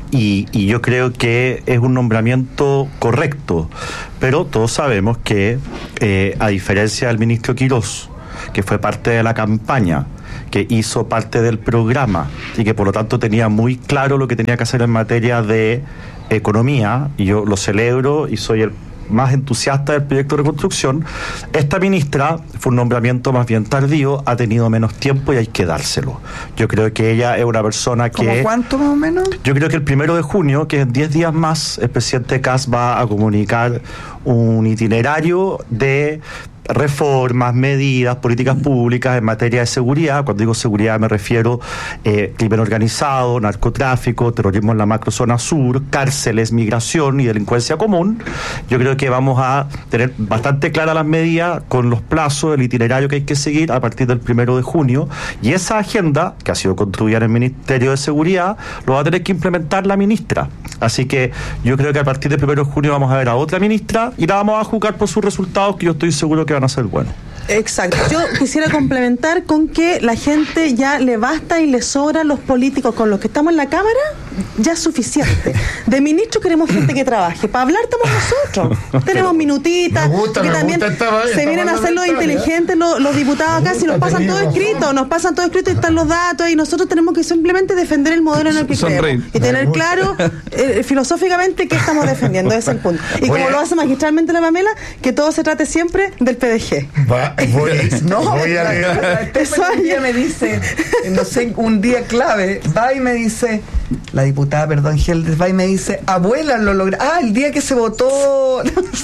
G: y yo creo que es un nombramiento correcto, pero todos sabemos que, a diferencia del ministro Quirós, que fue parte de la campaña, que hizo parte del programa y que por lo tanto tenía muy claro lo que tenía que hacer en materia de economía, y yo lo celebro y soy el más entusiasta del proyecto de reconstrucción. Esta ministra fue un nombramiento más bien tardío, ha tenido menos tiempo y hay que dárselo. Yo creo que ella es una persona que...
H: ¿Cómo cuánto más o menos?
G: Yo creo que el 1 de junio, que en 10 días más, el presidente Kast va a comunicar un itinerario de reformas, medidas, políticas públicas en materia de seguridad. Cuando digo seguridad me refiero crimen organizado, narcotráfico, terrorismo en la macrozona sur, cárceles, migración y delincuencia común. Yo creo que vamos a tener bastante claras las medidas con los plazos, el itinerario que hay que seguir a partir del 1 de junio, y esa agenda que ha sido construida en el Ministerio de Seguridad lo va a tener que implementar la ministra. Así que yo creo que a partir del 1 de junio vamos a ver a otra ministra y la vamos a juzgar por sus resultados, que yo estoy seguro que van a ser buenos.
I: Exacto. Yo quisiera complementar con que la gente ya le basta y le sobra los políticos con los que estamos en la Cámara, ya es suficiente. De ministro queremos gente que trabaje. Para hablar estamos nosotros. Tenemos minutitas, que también se vienen a hacer los inteligentes los diputados acá, si nos pasan todo escrito y están los datos, y nosotros tenemos que simplemente defender el modelo en el que creemos y tener claro filosóficamente qué estamos defendiendo. Ese es el punto. Y como lo hace magistralmente la Pamela, que todo se trate siempre del PDG.
E: Voy a leer.
H: Un día me dice, no sé, un día clave, va y me dice, la diputada, perdón, Geldes, va y me dice, abuela, lo lograste. El día que se votó,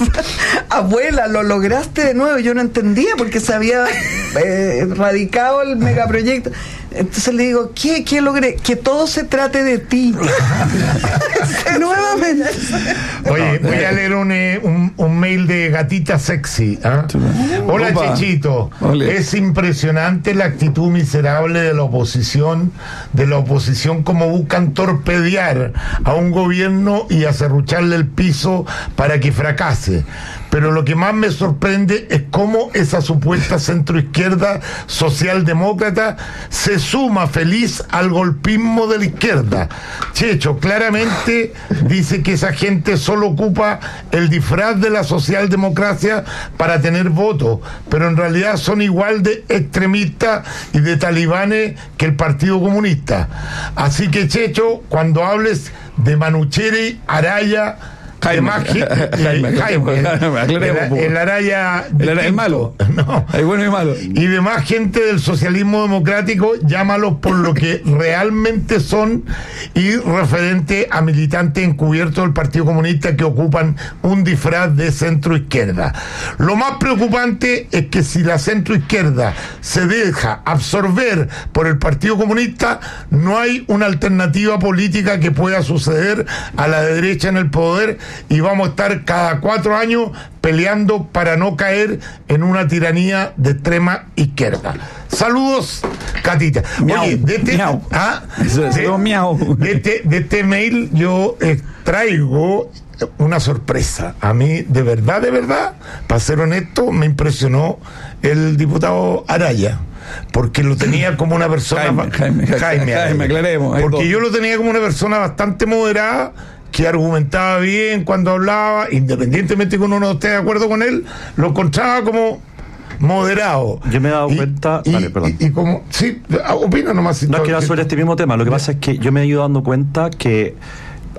H: abuela, lo lograste de nuevo. Yo no entendía porque se había radicado el megaproyecto. Entonces le digo, ¿qué logré? Que todo se trate de ti. Nuevamente.
E: Oye, voy a leer un mail de Gatita Sexy. Hola, Chechito. Es impresionante la actitud miserable de la oposición como buscan torpedear a un gobierno y acerrucharle el piso para que fracase. Pero lo que más me sorprende es cómo esa supuesta centroizquierda socialdemócrata se suma feliz al golpismo de la izquierda. Checho claramente dice que esa gente solo ocupa el disfraz de la socialdemocracia para tener votos, pero en realidad son igual de extremistas y de talibanes que el Partido Comunista. Así que, Checho, cuando hables de Manucheri, Araya, el Araya,
F: el malo.
E: No.
F: El bueno y malo.
E: Y demás gente del socialismo democrático, llámalos por lo que realmente son, y referente a militantes encubiertos del Partido Comunista que ocupan un disfraz de centroizquierda. Lo más preocupante es que si la centroizquierda se deja absorber por el Partido Comunista, no hay una alternativa política que pueda suceder a la derecha en el poder, y vamos a estar cada 4 años peleando para no caer en una tiranía de extrema izquierda. Saludos, Catita. Oye, de este mail yo traigo una sorpresa. A mí, de verdad, para ser honesto, me impresionó el diputado Araya, porque lo tenía como una persona... Jaime,
F: aclaremos.
E: Porque yo lo tenía como una persona bastante moderada, que argumentaba bien cuando hablaba, independientemente que uno no esté de acuerdo con él, lo encontraba como moderado.
G: Yo me he dado cuenta... Vale, perdón.
E: Y como... Sí, opina nomás.
G: No, es que era sobre este mismo tema. Lo que pasa es que yo me he ido dando cuenta que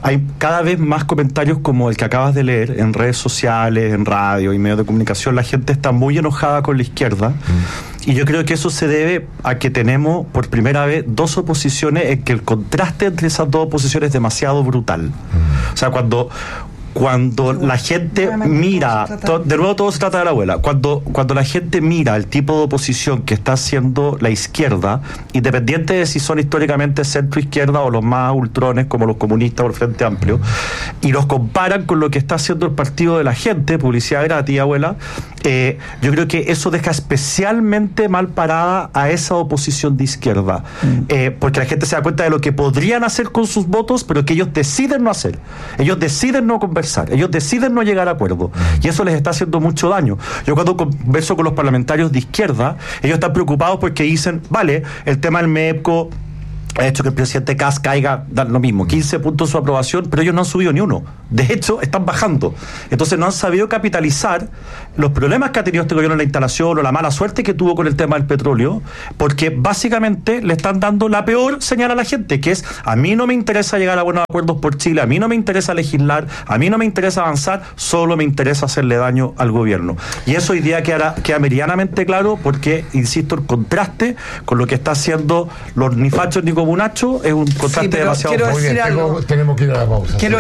G: hay cada vez más comentarios como el que acabas de leer en redes sociales, en radio y medios de comunicación. La gente está muy enojada con la izquierda. Y yo creo que eso se debe a que tenemos por primera vez dos oposiciones en que el contraste entre esas dos oposiciones es demasiado brutal. O sea, cuando la gente mira, de nuevo todo se trata de la abuela, cuando la gente mira el tipo de oposición que está haciendo la izquierda, independiente de si son históricamente centro-izquierda o los más ultrones como los comunistas o el Frente Amplio, y los comparan con lo que está haciendo el Partido de la Gente, publicidad gratis, abuela, yo creo que eso deja especialmente mal parada a esa oposición de izquierda, porque la gente se da cuenta de lo que podrían hacer con sus votos, pero que ellos deciden no hacer, ellos deciden no conversar, ellos deciden no llegar a acuerdo, y eso les está haciendo mucho daño. Yo cuando converso con los parlamentarios de izquierda, ellos están preocupados porque dicen, vale, el tema del MEPCO ha hecho que el presidente Kast caiga, da lo mismo, 15 puntos su aprobación, pero ellos no han subido ni uno. De hecho, están bajando. Entonces no han sabido capitalizar los problemas que ha tenido este gobierno en la instalación o la mala suerte que tuvo con el tema del petróleo, porque básicamente le están dando la peor señal a la gente, que es, a mí no me interesa llegar a buenos acuerdos por Chile, a mí no me interesa legislar, a mí no me interesa avanzar, solo me interesa hacerle daño al gobierno. Y eso hoy día queda meridianamente claro porque, insisto, el contraste con lo que está haciendo los ni fachos ni comunacho es un contraste demasiado
E: fuerte. Quiero decir algo. Tenemos que ir a la pausa.
H: Quiero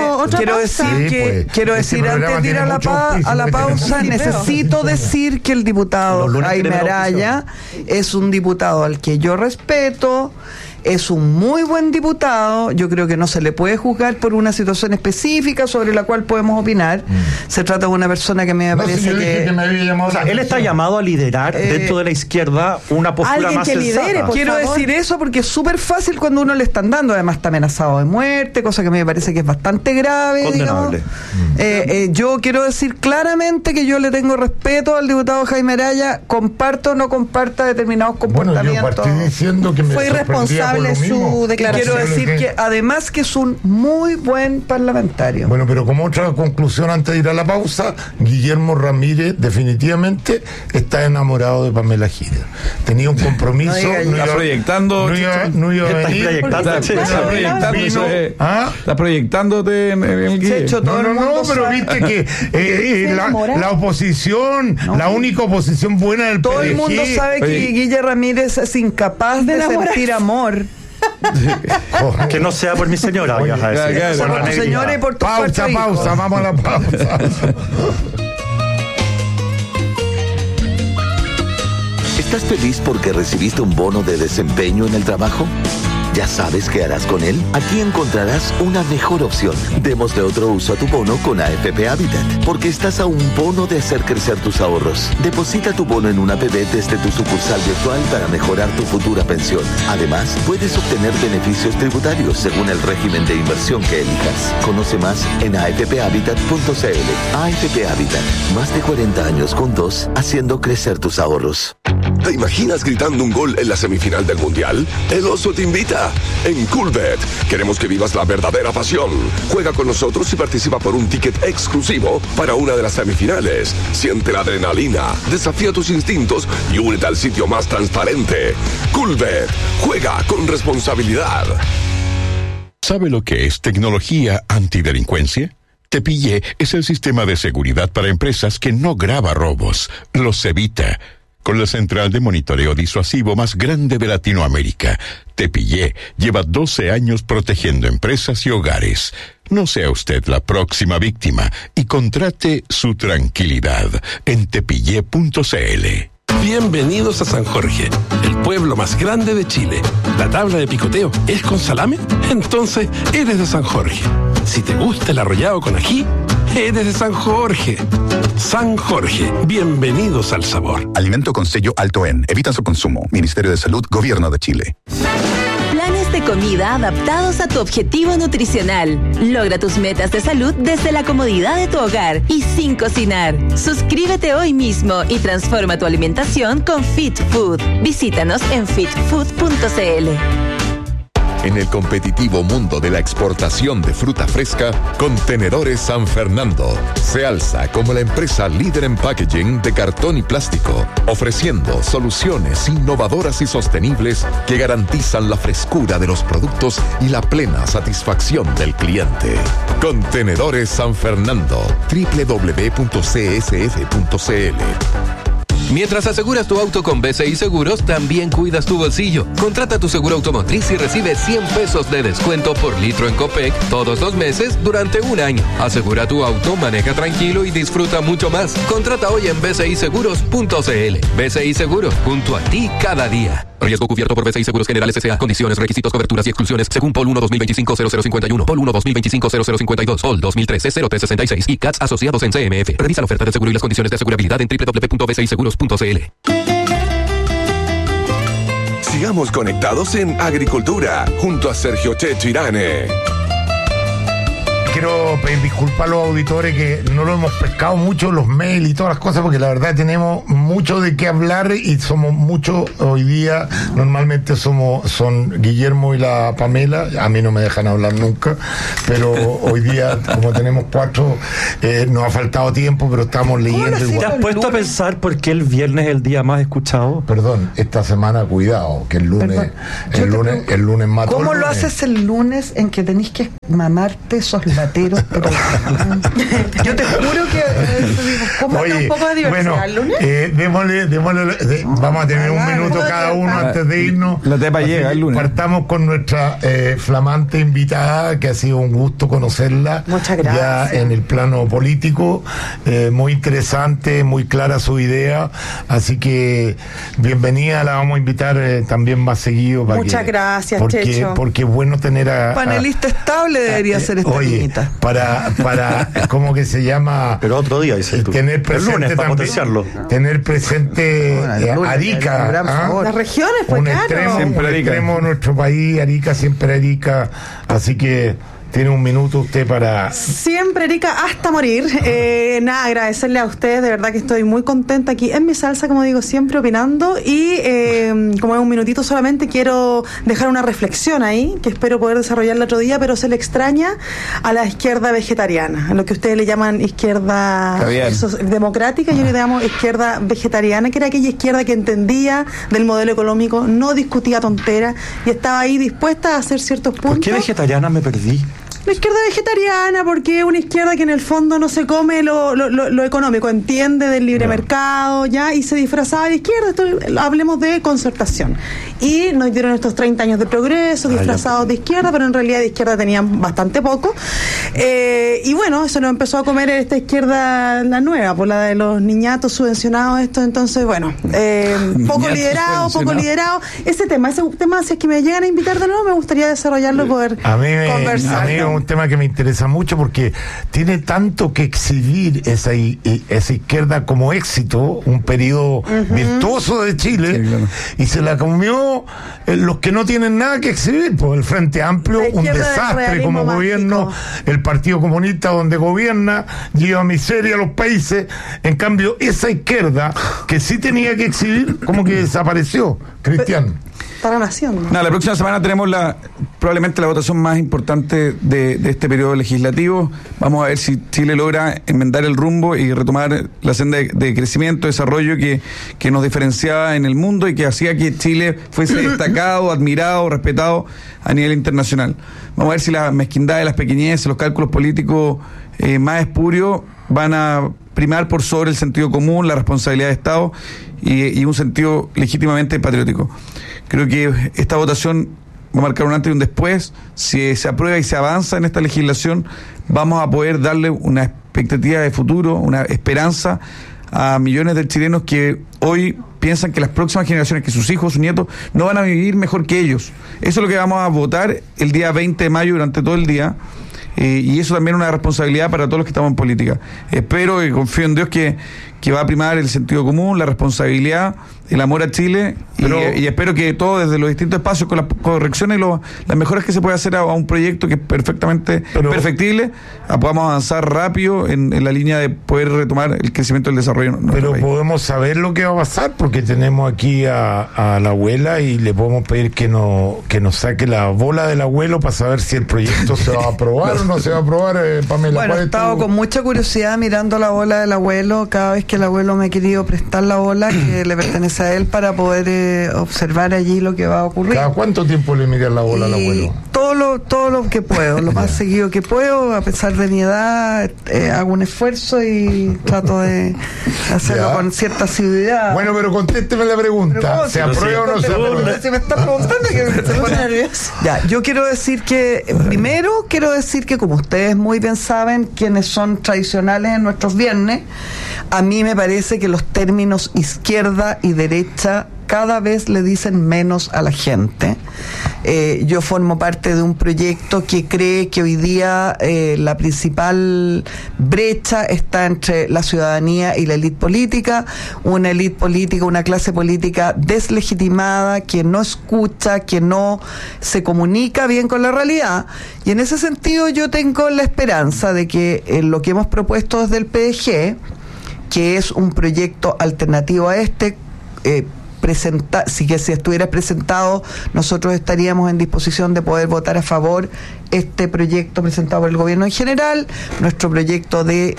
H: decir antes de ir a la pausa, necesito decir que el diputado Jaime Araya es un diputado al que yo respeto, es un muy buen diputado. Yo creo que no se le puede juzgar por una situación específica sobre la cual podemos opinar. Se trata de una persona que me parece que
E: me había llamado,
G: o sea, él está llamado a liderar dentro de la izquierda una postura más sensata. Lidere,
H: quiero decir eso porque es súper fácil cuando uno le están dando, además está amenazado de muerte, cosa que a mí me parece que es bastante grave.
G: Condenable.
H: Yo quiero decir claramente que yo le tengo respeto al diputado Jaime Araya, comparto o no comparta determinados comportamientos.
E: Bueno, yo partí diciendo que me
H: fue irresponsable su declaración. Quiero decir que además que es un muy buen parlamentario.
E: Bueno, pero como otra conclusión antes de ir a la pausa, Guillermo Ramírez definitivamente está enamorado de Pamela Giles. Tenía un compromiso.
F: Está proyectando.
E: No iba a venir.
F: Está proyectándote en el Guillermo.
E: No, pero viste que la oposición, la única oposición buena del
H: todo el mundo sabe que Guillermo Ramírez es incapaz de sentir amor.
G: Que no sea por mi señora,
H: por tu señora y por tu
E: pausa, vamos a la pausa.
T: ¿Estás feliz porque recibiste un bono de desempeño en el trabajo? ¿Ya sabes qué harás con él? Aquí encontrarás una mejor opción. Démosle otro uso a tu bono con AFP Habitat, porque estás a un bono de hacer crecer tus ahorros. Deposita tu bono en una APB desde tu sucursal virtual para mejorar tu futura pensión. Además, puedes obtener beneficios tributarios según el régimen de inversión que elijas. Conoce más en afphabitat.cl. AFP Habitat, más de 40 años juntos, haciendo crecer tus ahorros.
D: ¿Te imaginas gritando un gol en la semifinal del Mundial? El Oso te invita. En Coolbet queremos que vivas la verdadera pasión. Juega con nosotros y participa por un ticket exclusivo para una de las semifinales. Siente la adrenalina, desafía tus instintos y únete al sitio más transparente. Coolbet, juega con responsabilidad.
N: ¿Sabe lo que es tecnología antidelincuencia? Tepillé es el sistema de seguridad para empresas que no graba robos, los evita. Con la central de monitoreo disuasivo más grande de Latinoamérica, Tepillé lleva 12 años protegiendo empresas y hogares. No sea usted la próxima víctima y contrate su tranquilidad en tepillé.cl.
U: Bienvenidos a San Jorge, el pueblo más grande de Chile. ¿La tabla de picoteo es con salame? Entonces eres de San Jorge. Si te gusta el arrollado con ají, eres de San Jorge. San Jorge, bienvenidos al sabor.
V: Alimento con sello alto en. Evita su consumo. Ministerio de Salud, Gobierno de Chile.
W: Planes de comida adaptados a tu objetivo nutricional. Logra tus metas de salud desde la comodidad de tu hogar y sin cocinar. Suscríbete hoy mismo y transforma tu alimentación con Fit Food. Visítanos en fitfood.cl.
N: En el competitivo mundo de la exportación de fruta fresca, Contenedores San Fernando se alza como la empresa líder en packaging de cartón y plástico, ofreciendo soluciones innovadoras y sostenibles que garantizan la frescura de los productos y la plena satisfacción del cliente. Contenedores San Fernando, www.csf.cl.
A: Mientras aseguras tu auto con BCI Seguros, también cuidas tu bolsillo. Contrata tu seguro automotriz y recibe 100 pesos de descuento por litro en Copec todos los meses durante un año. Asegura tu auto, maneja tranquilo y disfruta mucho más. Contrata hoy en bciseguros.cl. BCI Seguros, junto a ti cada día. Riesgo cubierto por BCI Seguros Generales S.A. Condiciones, requisitos, coberturas y exclusiones según Pol 1 2025-0051, Pol 1 2025-0052, Pol 2013-0366 y CATS asociados en CMF. Revisa la oferta de seguro y las condiciones de asegurabilidad en www.bciseguros.cl.
D: Sigamos conectados en Agricultura junto a Sergio Chechirane.
E: Quiero pedir disculpas a los auditores que no lo hemos pescado mucho, los mails y todas las cosas, porque la verdad tenemos mucho de qué hablar y somos muchos hoy día. Normalmente son Guillermo y la Pamela, a mí no me dejan hablar nunca, pero hoy día, como tenemos 4, nos ha faltado tiempo, pero estamos leyendo igual.
G: ¿Te has puesto a pensar por qué el viernes es el día más escuchado?
E: Perdón, esta semana cuidado, que el lunes mató.
H: ¿Cómo lo haces el lunes en que tenés que mamarte esos lateros? Pero, yo te juro que
E: oye,
I: un poco de diversidad el lunes.
E: Démosle, vamos a tener un minuto cada uno antes de irnos.
F: La tepa llega el lunes.
E: Partamos con nuestra flamante invitada, que ha sido un gusto conocerla.
I: Muchas gracias.
E: Ya en el plano político, muy interesante, muy clara su idea, así que bienvenida, la vamos a invitar también más seguido.
I: Muchas gracias, Checho.
E: Porque es bueno tener
H: panelista estable debería ser esta niñita.
E: Para ¿cómo que se llama?
G: Pero otro día, dice tú.
E: Tener presente
G: el lunes, para potenciarlo.
E: Tener presente Arica.
I: Las regiones, pues claro.
E: Un extremo de nuestro país, Arica, siempre Arica. Así que tiene un minuto usted para...
I: Siempre, Erika, hasta morir. Nada, agradecerle a ustedes, de verdad que estoy muy contenta aquí en mi salsa, como digo, siempre opinando. Y como es un minutito solamente, quiero dejar una reflexión ahí, que espero poder desarrollarla otro día, pero se le extraña a la izquierda vegetariana, a lo que ustedes le llaman izquierda democrática, yo le llamo izquierda vegetariana, que era aquella izquierda que entendía del modelo económico, no discutía tonteras y estaba ahí dispuesta a hacer ciertos puntos.
G: ¿Por qué vegetariana? Me perdí.
I: La izquierda vegetariana, porque es una izquierda que en el fondo no se come lo económico, entiende del libre mercado, ya, y se disfrazaba de izquierda. Hablemos de concertación. Y nos dieron estos 30 años de progreso, disfrazados de izquierda, pero en realidad de izquierda tenían bastante poco. Y bueno, eso nos empezó a comer esta izquierda, la nueva, por la de los niñatos subvencionados, esto. Entonces, bueno, poco liderado. Ese tema, si es que me llegan a invitar de nuevo, me gustaría desarrollarlo y poder conversar.
E: A mí es un tema que me interesa mucho porque tiene tanto que exhibir esa izquierda como éxito, un periodo virtuoso de Chile, y se la comió los que no tienen nada que exhibir, pues el Frente Amplio, un desastre como gobierno, el Partido Comunista donde gobierna, lleva miseria a los países. En cambio, esa izquierda que sí tenía que exhibir, como que desapareció. Cristian.
I: Para la nación.
F: La próxima semana tenemos probablemente la votación más importante de este periodo legislativo. Vamos a ver si Chile logra enmendar el rumbo y retomar la senda de crecimiento, desarrollo que nos diferenciaba en el mundo y que hacía que Chile fuese destacado, admirado, respetado a nivel internacional. Vamos a ver si la mezquindad de las pequeñeces, los cálculos políticos más espurios van a primar por sobre el sentido común, la responsabilidad de Estado y un sentido legítimamente patriótico. Creo que esta votación va a marcar un antes y un después. Si se aprueba y se avanza en esta legislación, vamos a poder darle una expectativa de futuro, una esperanza a millones de chilenos que hoy piensan que las próximas generaciones, que sus hijos, sus nietos, no van a vivir mejor que ellos. Eso es lo que vamos a votar el día 20 de mayo durante todo el día. Y eso también es una responsabilidad para todos los que estamos en política. Espero y confío en Dios que que va a primar el sentido común, la responsabilidad, el amor a Chile, y espero que todos desde los distintos espacios, con las correcciones y las mejoras que se puede hacer a un proyecto que es perfectamente perfectible, podamos avanzar rápido en la línea de poder retomar el crecimiento y el desarrollo.
E: Pero podemos saber lo que va a pasar, porque tenemos aquí a la abuela y le podemos pedir que nos saque la bola del abuelo para saber si el proyecto se va a aprobar o no se va a aprobar, Pamela.
H: Bueno, he estado con mucha curiosidad mirando la bola del abuelo cada vez que el abuelo me ha querido prestar la bola que le pertenece a él para poder observar allí lo que va a ocurrir.
E: ¿Cada cuánto tiempo le miras la bola al abuelo?
H: Todo lo que puedo, lo más seguido que puedo, a pesar de mi edad, hago un esfuerzo y trato de hacerlo con cierta asiduidad.
E: Bueno, pero contésteme la pregunta. ¿Se aprueba o no se aprueba?
H: Se me está preguntando que se pone nervioso. Ya, yo quiero decir que, como ustedes muy bien saben, quienes son tradicionales en nuestros viernes, a mí me parece que los términos izquierda y derecha cada vez le dicen menos a la gente. Yo formo parte de un proyecto que cree que hoy día la principal brecha está entre la ciudadanía y la élite política, una clase política deslegitimada, que no escucha, que no se comunica bien con la realidad. Y en ese sentido yo tengo la esperanza de que lo que hemos propuesto desde el PDG, que es un proyecto alternativo a este, si estuviera presentado, nosotros estaríamos en disposición de poder votar a favor este proyecto presentado por el gobierno en general, nuestro proyecto de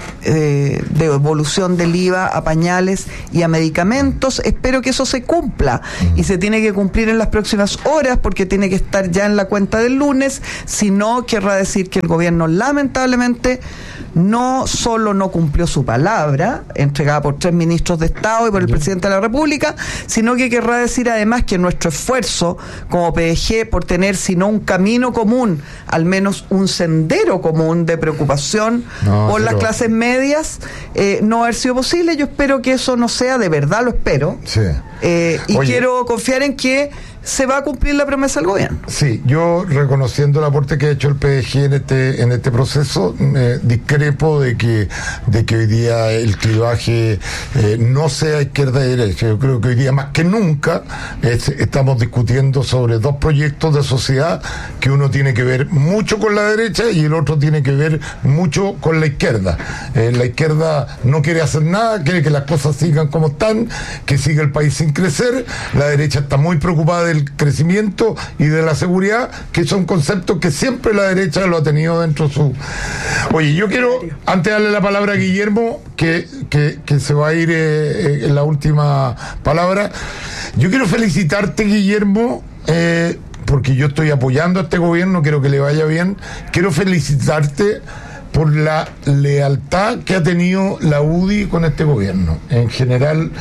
H: devolución del IVA a pañales y a medicamentos. Espero que eso se cumpla, y se tiene que cumplir en las próximas horas, porque tiene que estar ya en la cuenta del lunes. Si no, querrá decir que el gobierno lamentablemente no solo no cumplió su palabra, entregada por 3 ministros de Estado y por el presidente de la República, sino que querrá decir además que nuestro esfuerzo como PDG por tener, si no un camino común, al menos un sendero común de preocupación por las clases medias, no haber sido posible. Yo espero que eso no sea, de verdad lo espero. Sí. Y quiero confiar en que se va a cumplir la promesa del gobierno.
E: Sí, yo, reconociendo el aporte que ha hecho el PDG en este proceso, discrepo de que hoy día el clivaje no sea izquierda y derecha. Yo creo que hoy día más que nunca estamos discutiendo sobre 2 proyectos de sociedad, que uno tiene que ver mucho con la derecha y el otro tiene que ver mucho con la izquierda. La izquierda no quiere hacer nada, quiere que las cosas sigan como están, que siga el país sin crecer. La derecha está muy preocupada del crecimiento y de la seguridad, que son conceptos que siempre la derecha lo ha tenido dentro de su... Oye, yo quiero, antes de darle la palabra a Guillermo, que se va a ir en la última palabra, yo quiero felicitarte, Guillermo, porque yo estoy apoyando a este gobierno, quiero que le vaya bien. Quiero felicitarte por la lealtad que ha tenido la UDI con este gobierno. En general,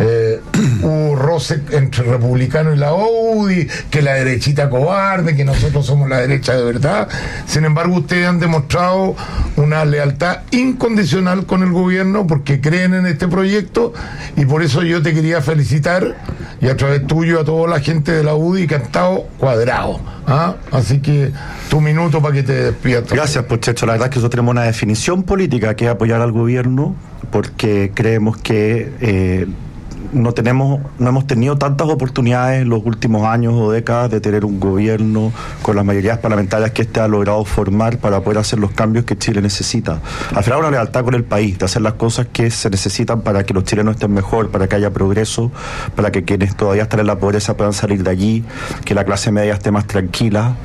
E: hubo roce entre republicanos y la UDI, que la derechita cobarde, que nosotros somos la derecha de verdad. Sin embargo, ustedes han demostrado una lealtad incondicional con el gobierno, porque creen en este proyecto, y por eso yo te quería felicitar, y a través tuyo a toda la gente de la UDI que ha estado cuadrado. Así que tu minuto para que te despidas.
G: Gracias, Pochecho. La verdad es que nosotros tenemos una definición política, que es apoyar al gobierno, porque creemos que no hemos tenido tantas oportunidades en los últimos años o décadas de tener un gobierno con las mayorías parlamentarias que ha logrado formar para poder hacer los cambios que Chile necesita. Al final, una lealtad con el país, de hacer las cosas que se necesitan para que los chilenos estén mejor, para que haya progreso, para que quienes todavía están en la pobreza puedan salir de allí, que la clase media esté más tranquila.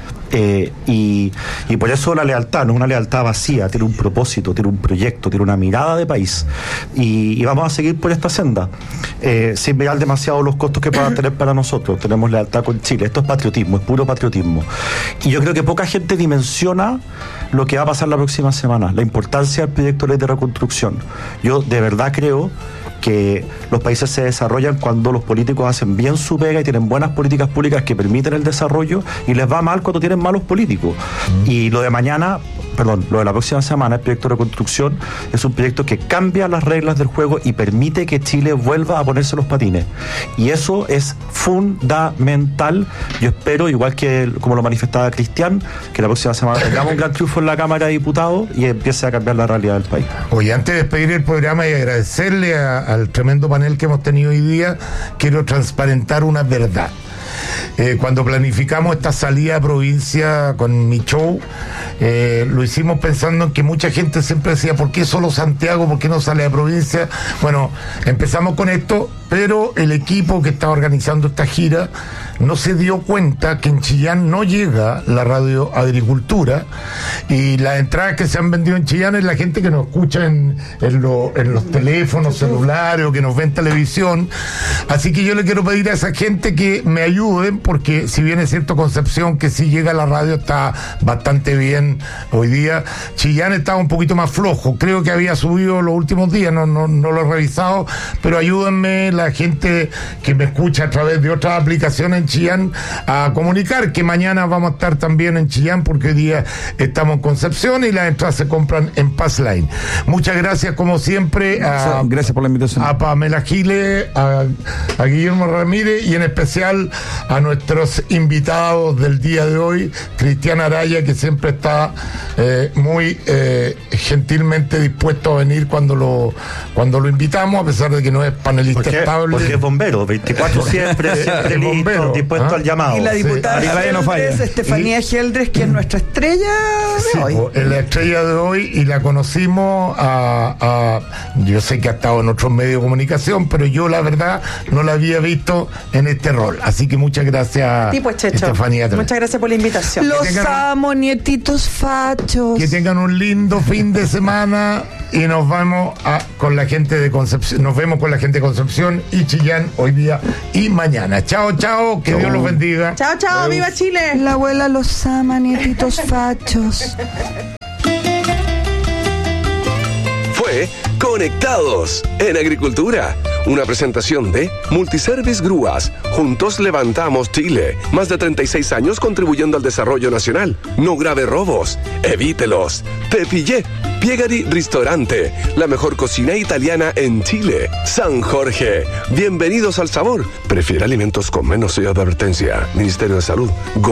G: Y por eso la lealtad no es una lealtad vacía, tiene un propósito, tiene un proyecto, tiene una mirada de país, y vamos a seguir por esta senda, sin mirar demasiado los costos que puedan tener para nosotros. Tenemos lealtad con Chile. Esto es patriotismo, es puro patriotismo, y yo creo que poca gente dimensiona lo que va a pasar la próxima semana, la importancia del proyecto de ley de reconstrucción. Yo de verdad creo que los países se desarrollan cuando los políticos hacen bien su pega y tienen buenas políticas públicas que permiten el desarrollo, y les va mal cuando tienen malos políticos. Y lo de mañana lo de la próxima semana, el proyecto de reconstrucción, es un proyecto que cambia las reglas del juego y permite que Chile vuelva a ponerse los patines. Y eso es fundamental. Yo espero, igual que como lo manifestaba Cristian, que la próxima semana tengamos un gran triunfo en la Cámara de Diputados y empiece a cambiar la realidad del país.
E: Oye, antes de despedir el programa y agradecerle al tremendo panel que hemos tenido hoy día, quiero transparentar una verdad. Cuando planificamos esta salida a provincia con mi show, lo hicimos pensando en que mucha gente siempre decía, ¿por qué solo Santiago? ¿Por qué no sale a provincia? Bueno, empezamos con esto, pero el equipo que estaba organizando esta gira no se dio cuenta que en Chillán no llega la radio Agricultura, y las entradas que se han vendido en Chillán es la gente que nos escucha en los teléfonos celulares o que nos ve en televisión. Así que yo le quiero pedir a esa gente que me ayuden, porque si bien es cierto Concepción, que sí llega a la radio, está bastante bien hoy día, Chillán estaba un poquito más flojo, creo que había subido los últimos días, no lo he revisado, pero ayúdenme la gente que me escucha a través de otras aplicaciones en Chillán a comunicar que mañana vamos a estar también en Chillán, porque hoy día estamos en Concepción y las entradas se compran en Passline. Muchas gracias como siempre
F: gracias por la invitación,
E: a Pamela Giles, a Guillermo Ramírez, y en especial a nuestros invitados del día de hoy, Cristian Araya, que siempre está muy gentilmente dispuesto a venir cuando lo invitamos, a pesar de que no es panelista estable.
G: Porque es bombero, 24 siempre listo,
E: bombero,
G: dispuesto al llamado.
H: Y la diputada Estefanía Geldres, que es nuestra estrella de hoy.
E: Es la estrella de hoy, y la conocimos yo sé que ha estado en otros medios de comunicación, pero yo la verdad no la había visto en este rol. Así que muchas gracias, Estefanía.
I: Muchas gracias por la invitación.
H: Los amo, nietitos fachos.
E: Que tengan un lindo fin de semana, y nos vemos con la gente de Concepción. Nos vemos con la gente de Concepción y Chillán hoy día y mañana. Chao, chao, que Dios los bendiga.
I: Chao, chao,
E: Adiós.
I: viva Chile.
H: La abuela los ama, nietitos fachos.
D: Fue Conectados en Agricultura, una presentación de Multiservice Grúas. Juntos levantamos Chile. Más de 36 años contribuyendo al desarrollo nacional. No grave robos, evítelos. Te pillé. Piegari Ristorante, la mejor cocina italiana en Chile. San Jorge, bienvenidos al sabor. Prefiere alimentos con menos sello de advertencia. Ministerio de Salud.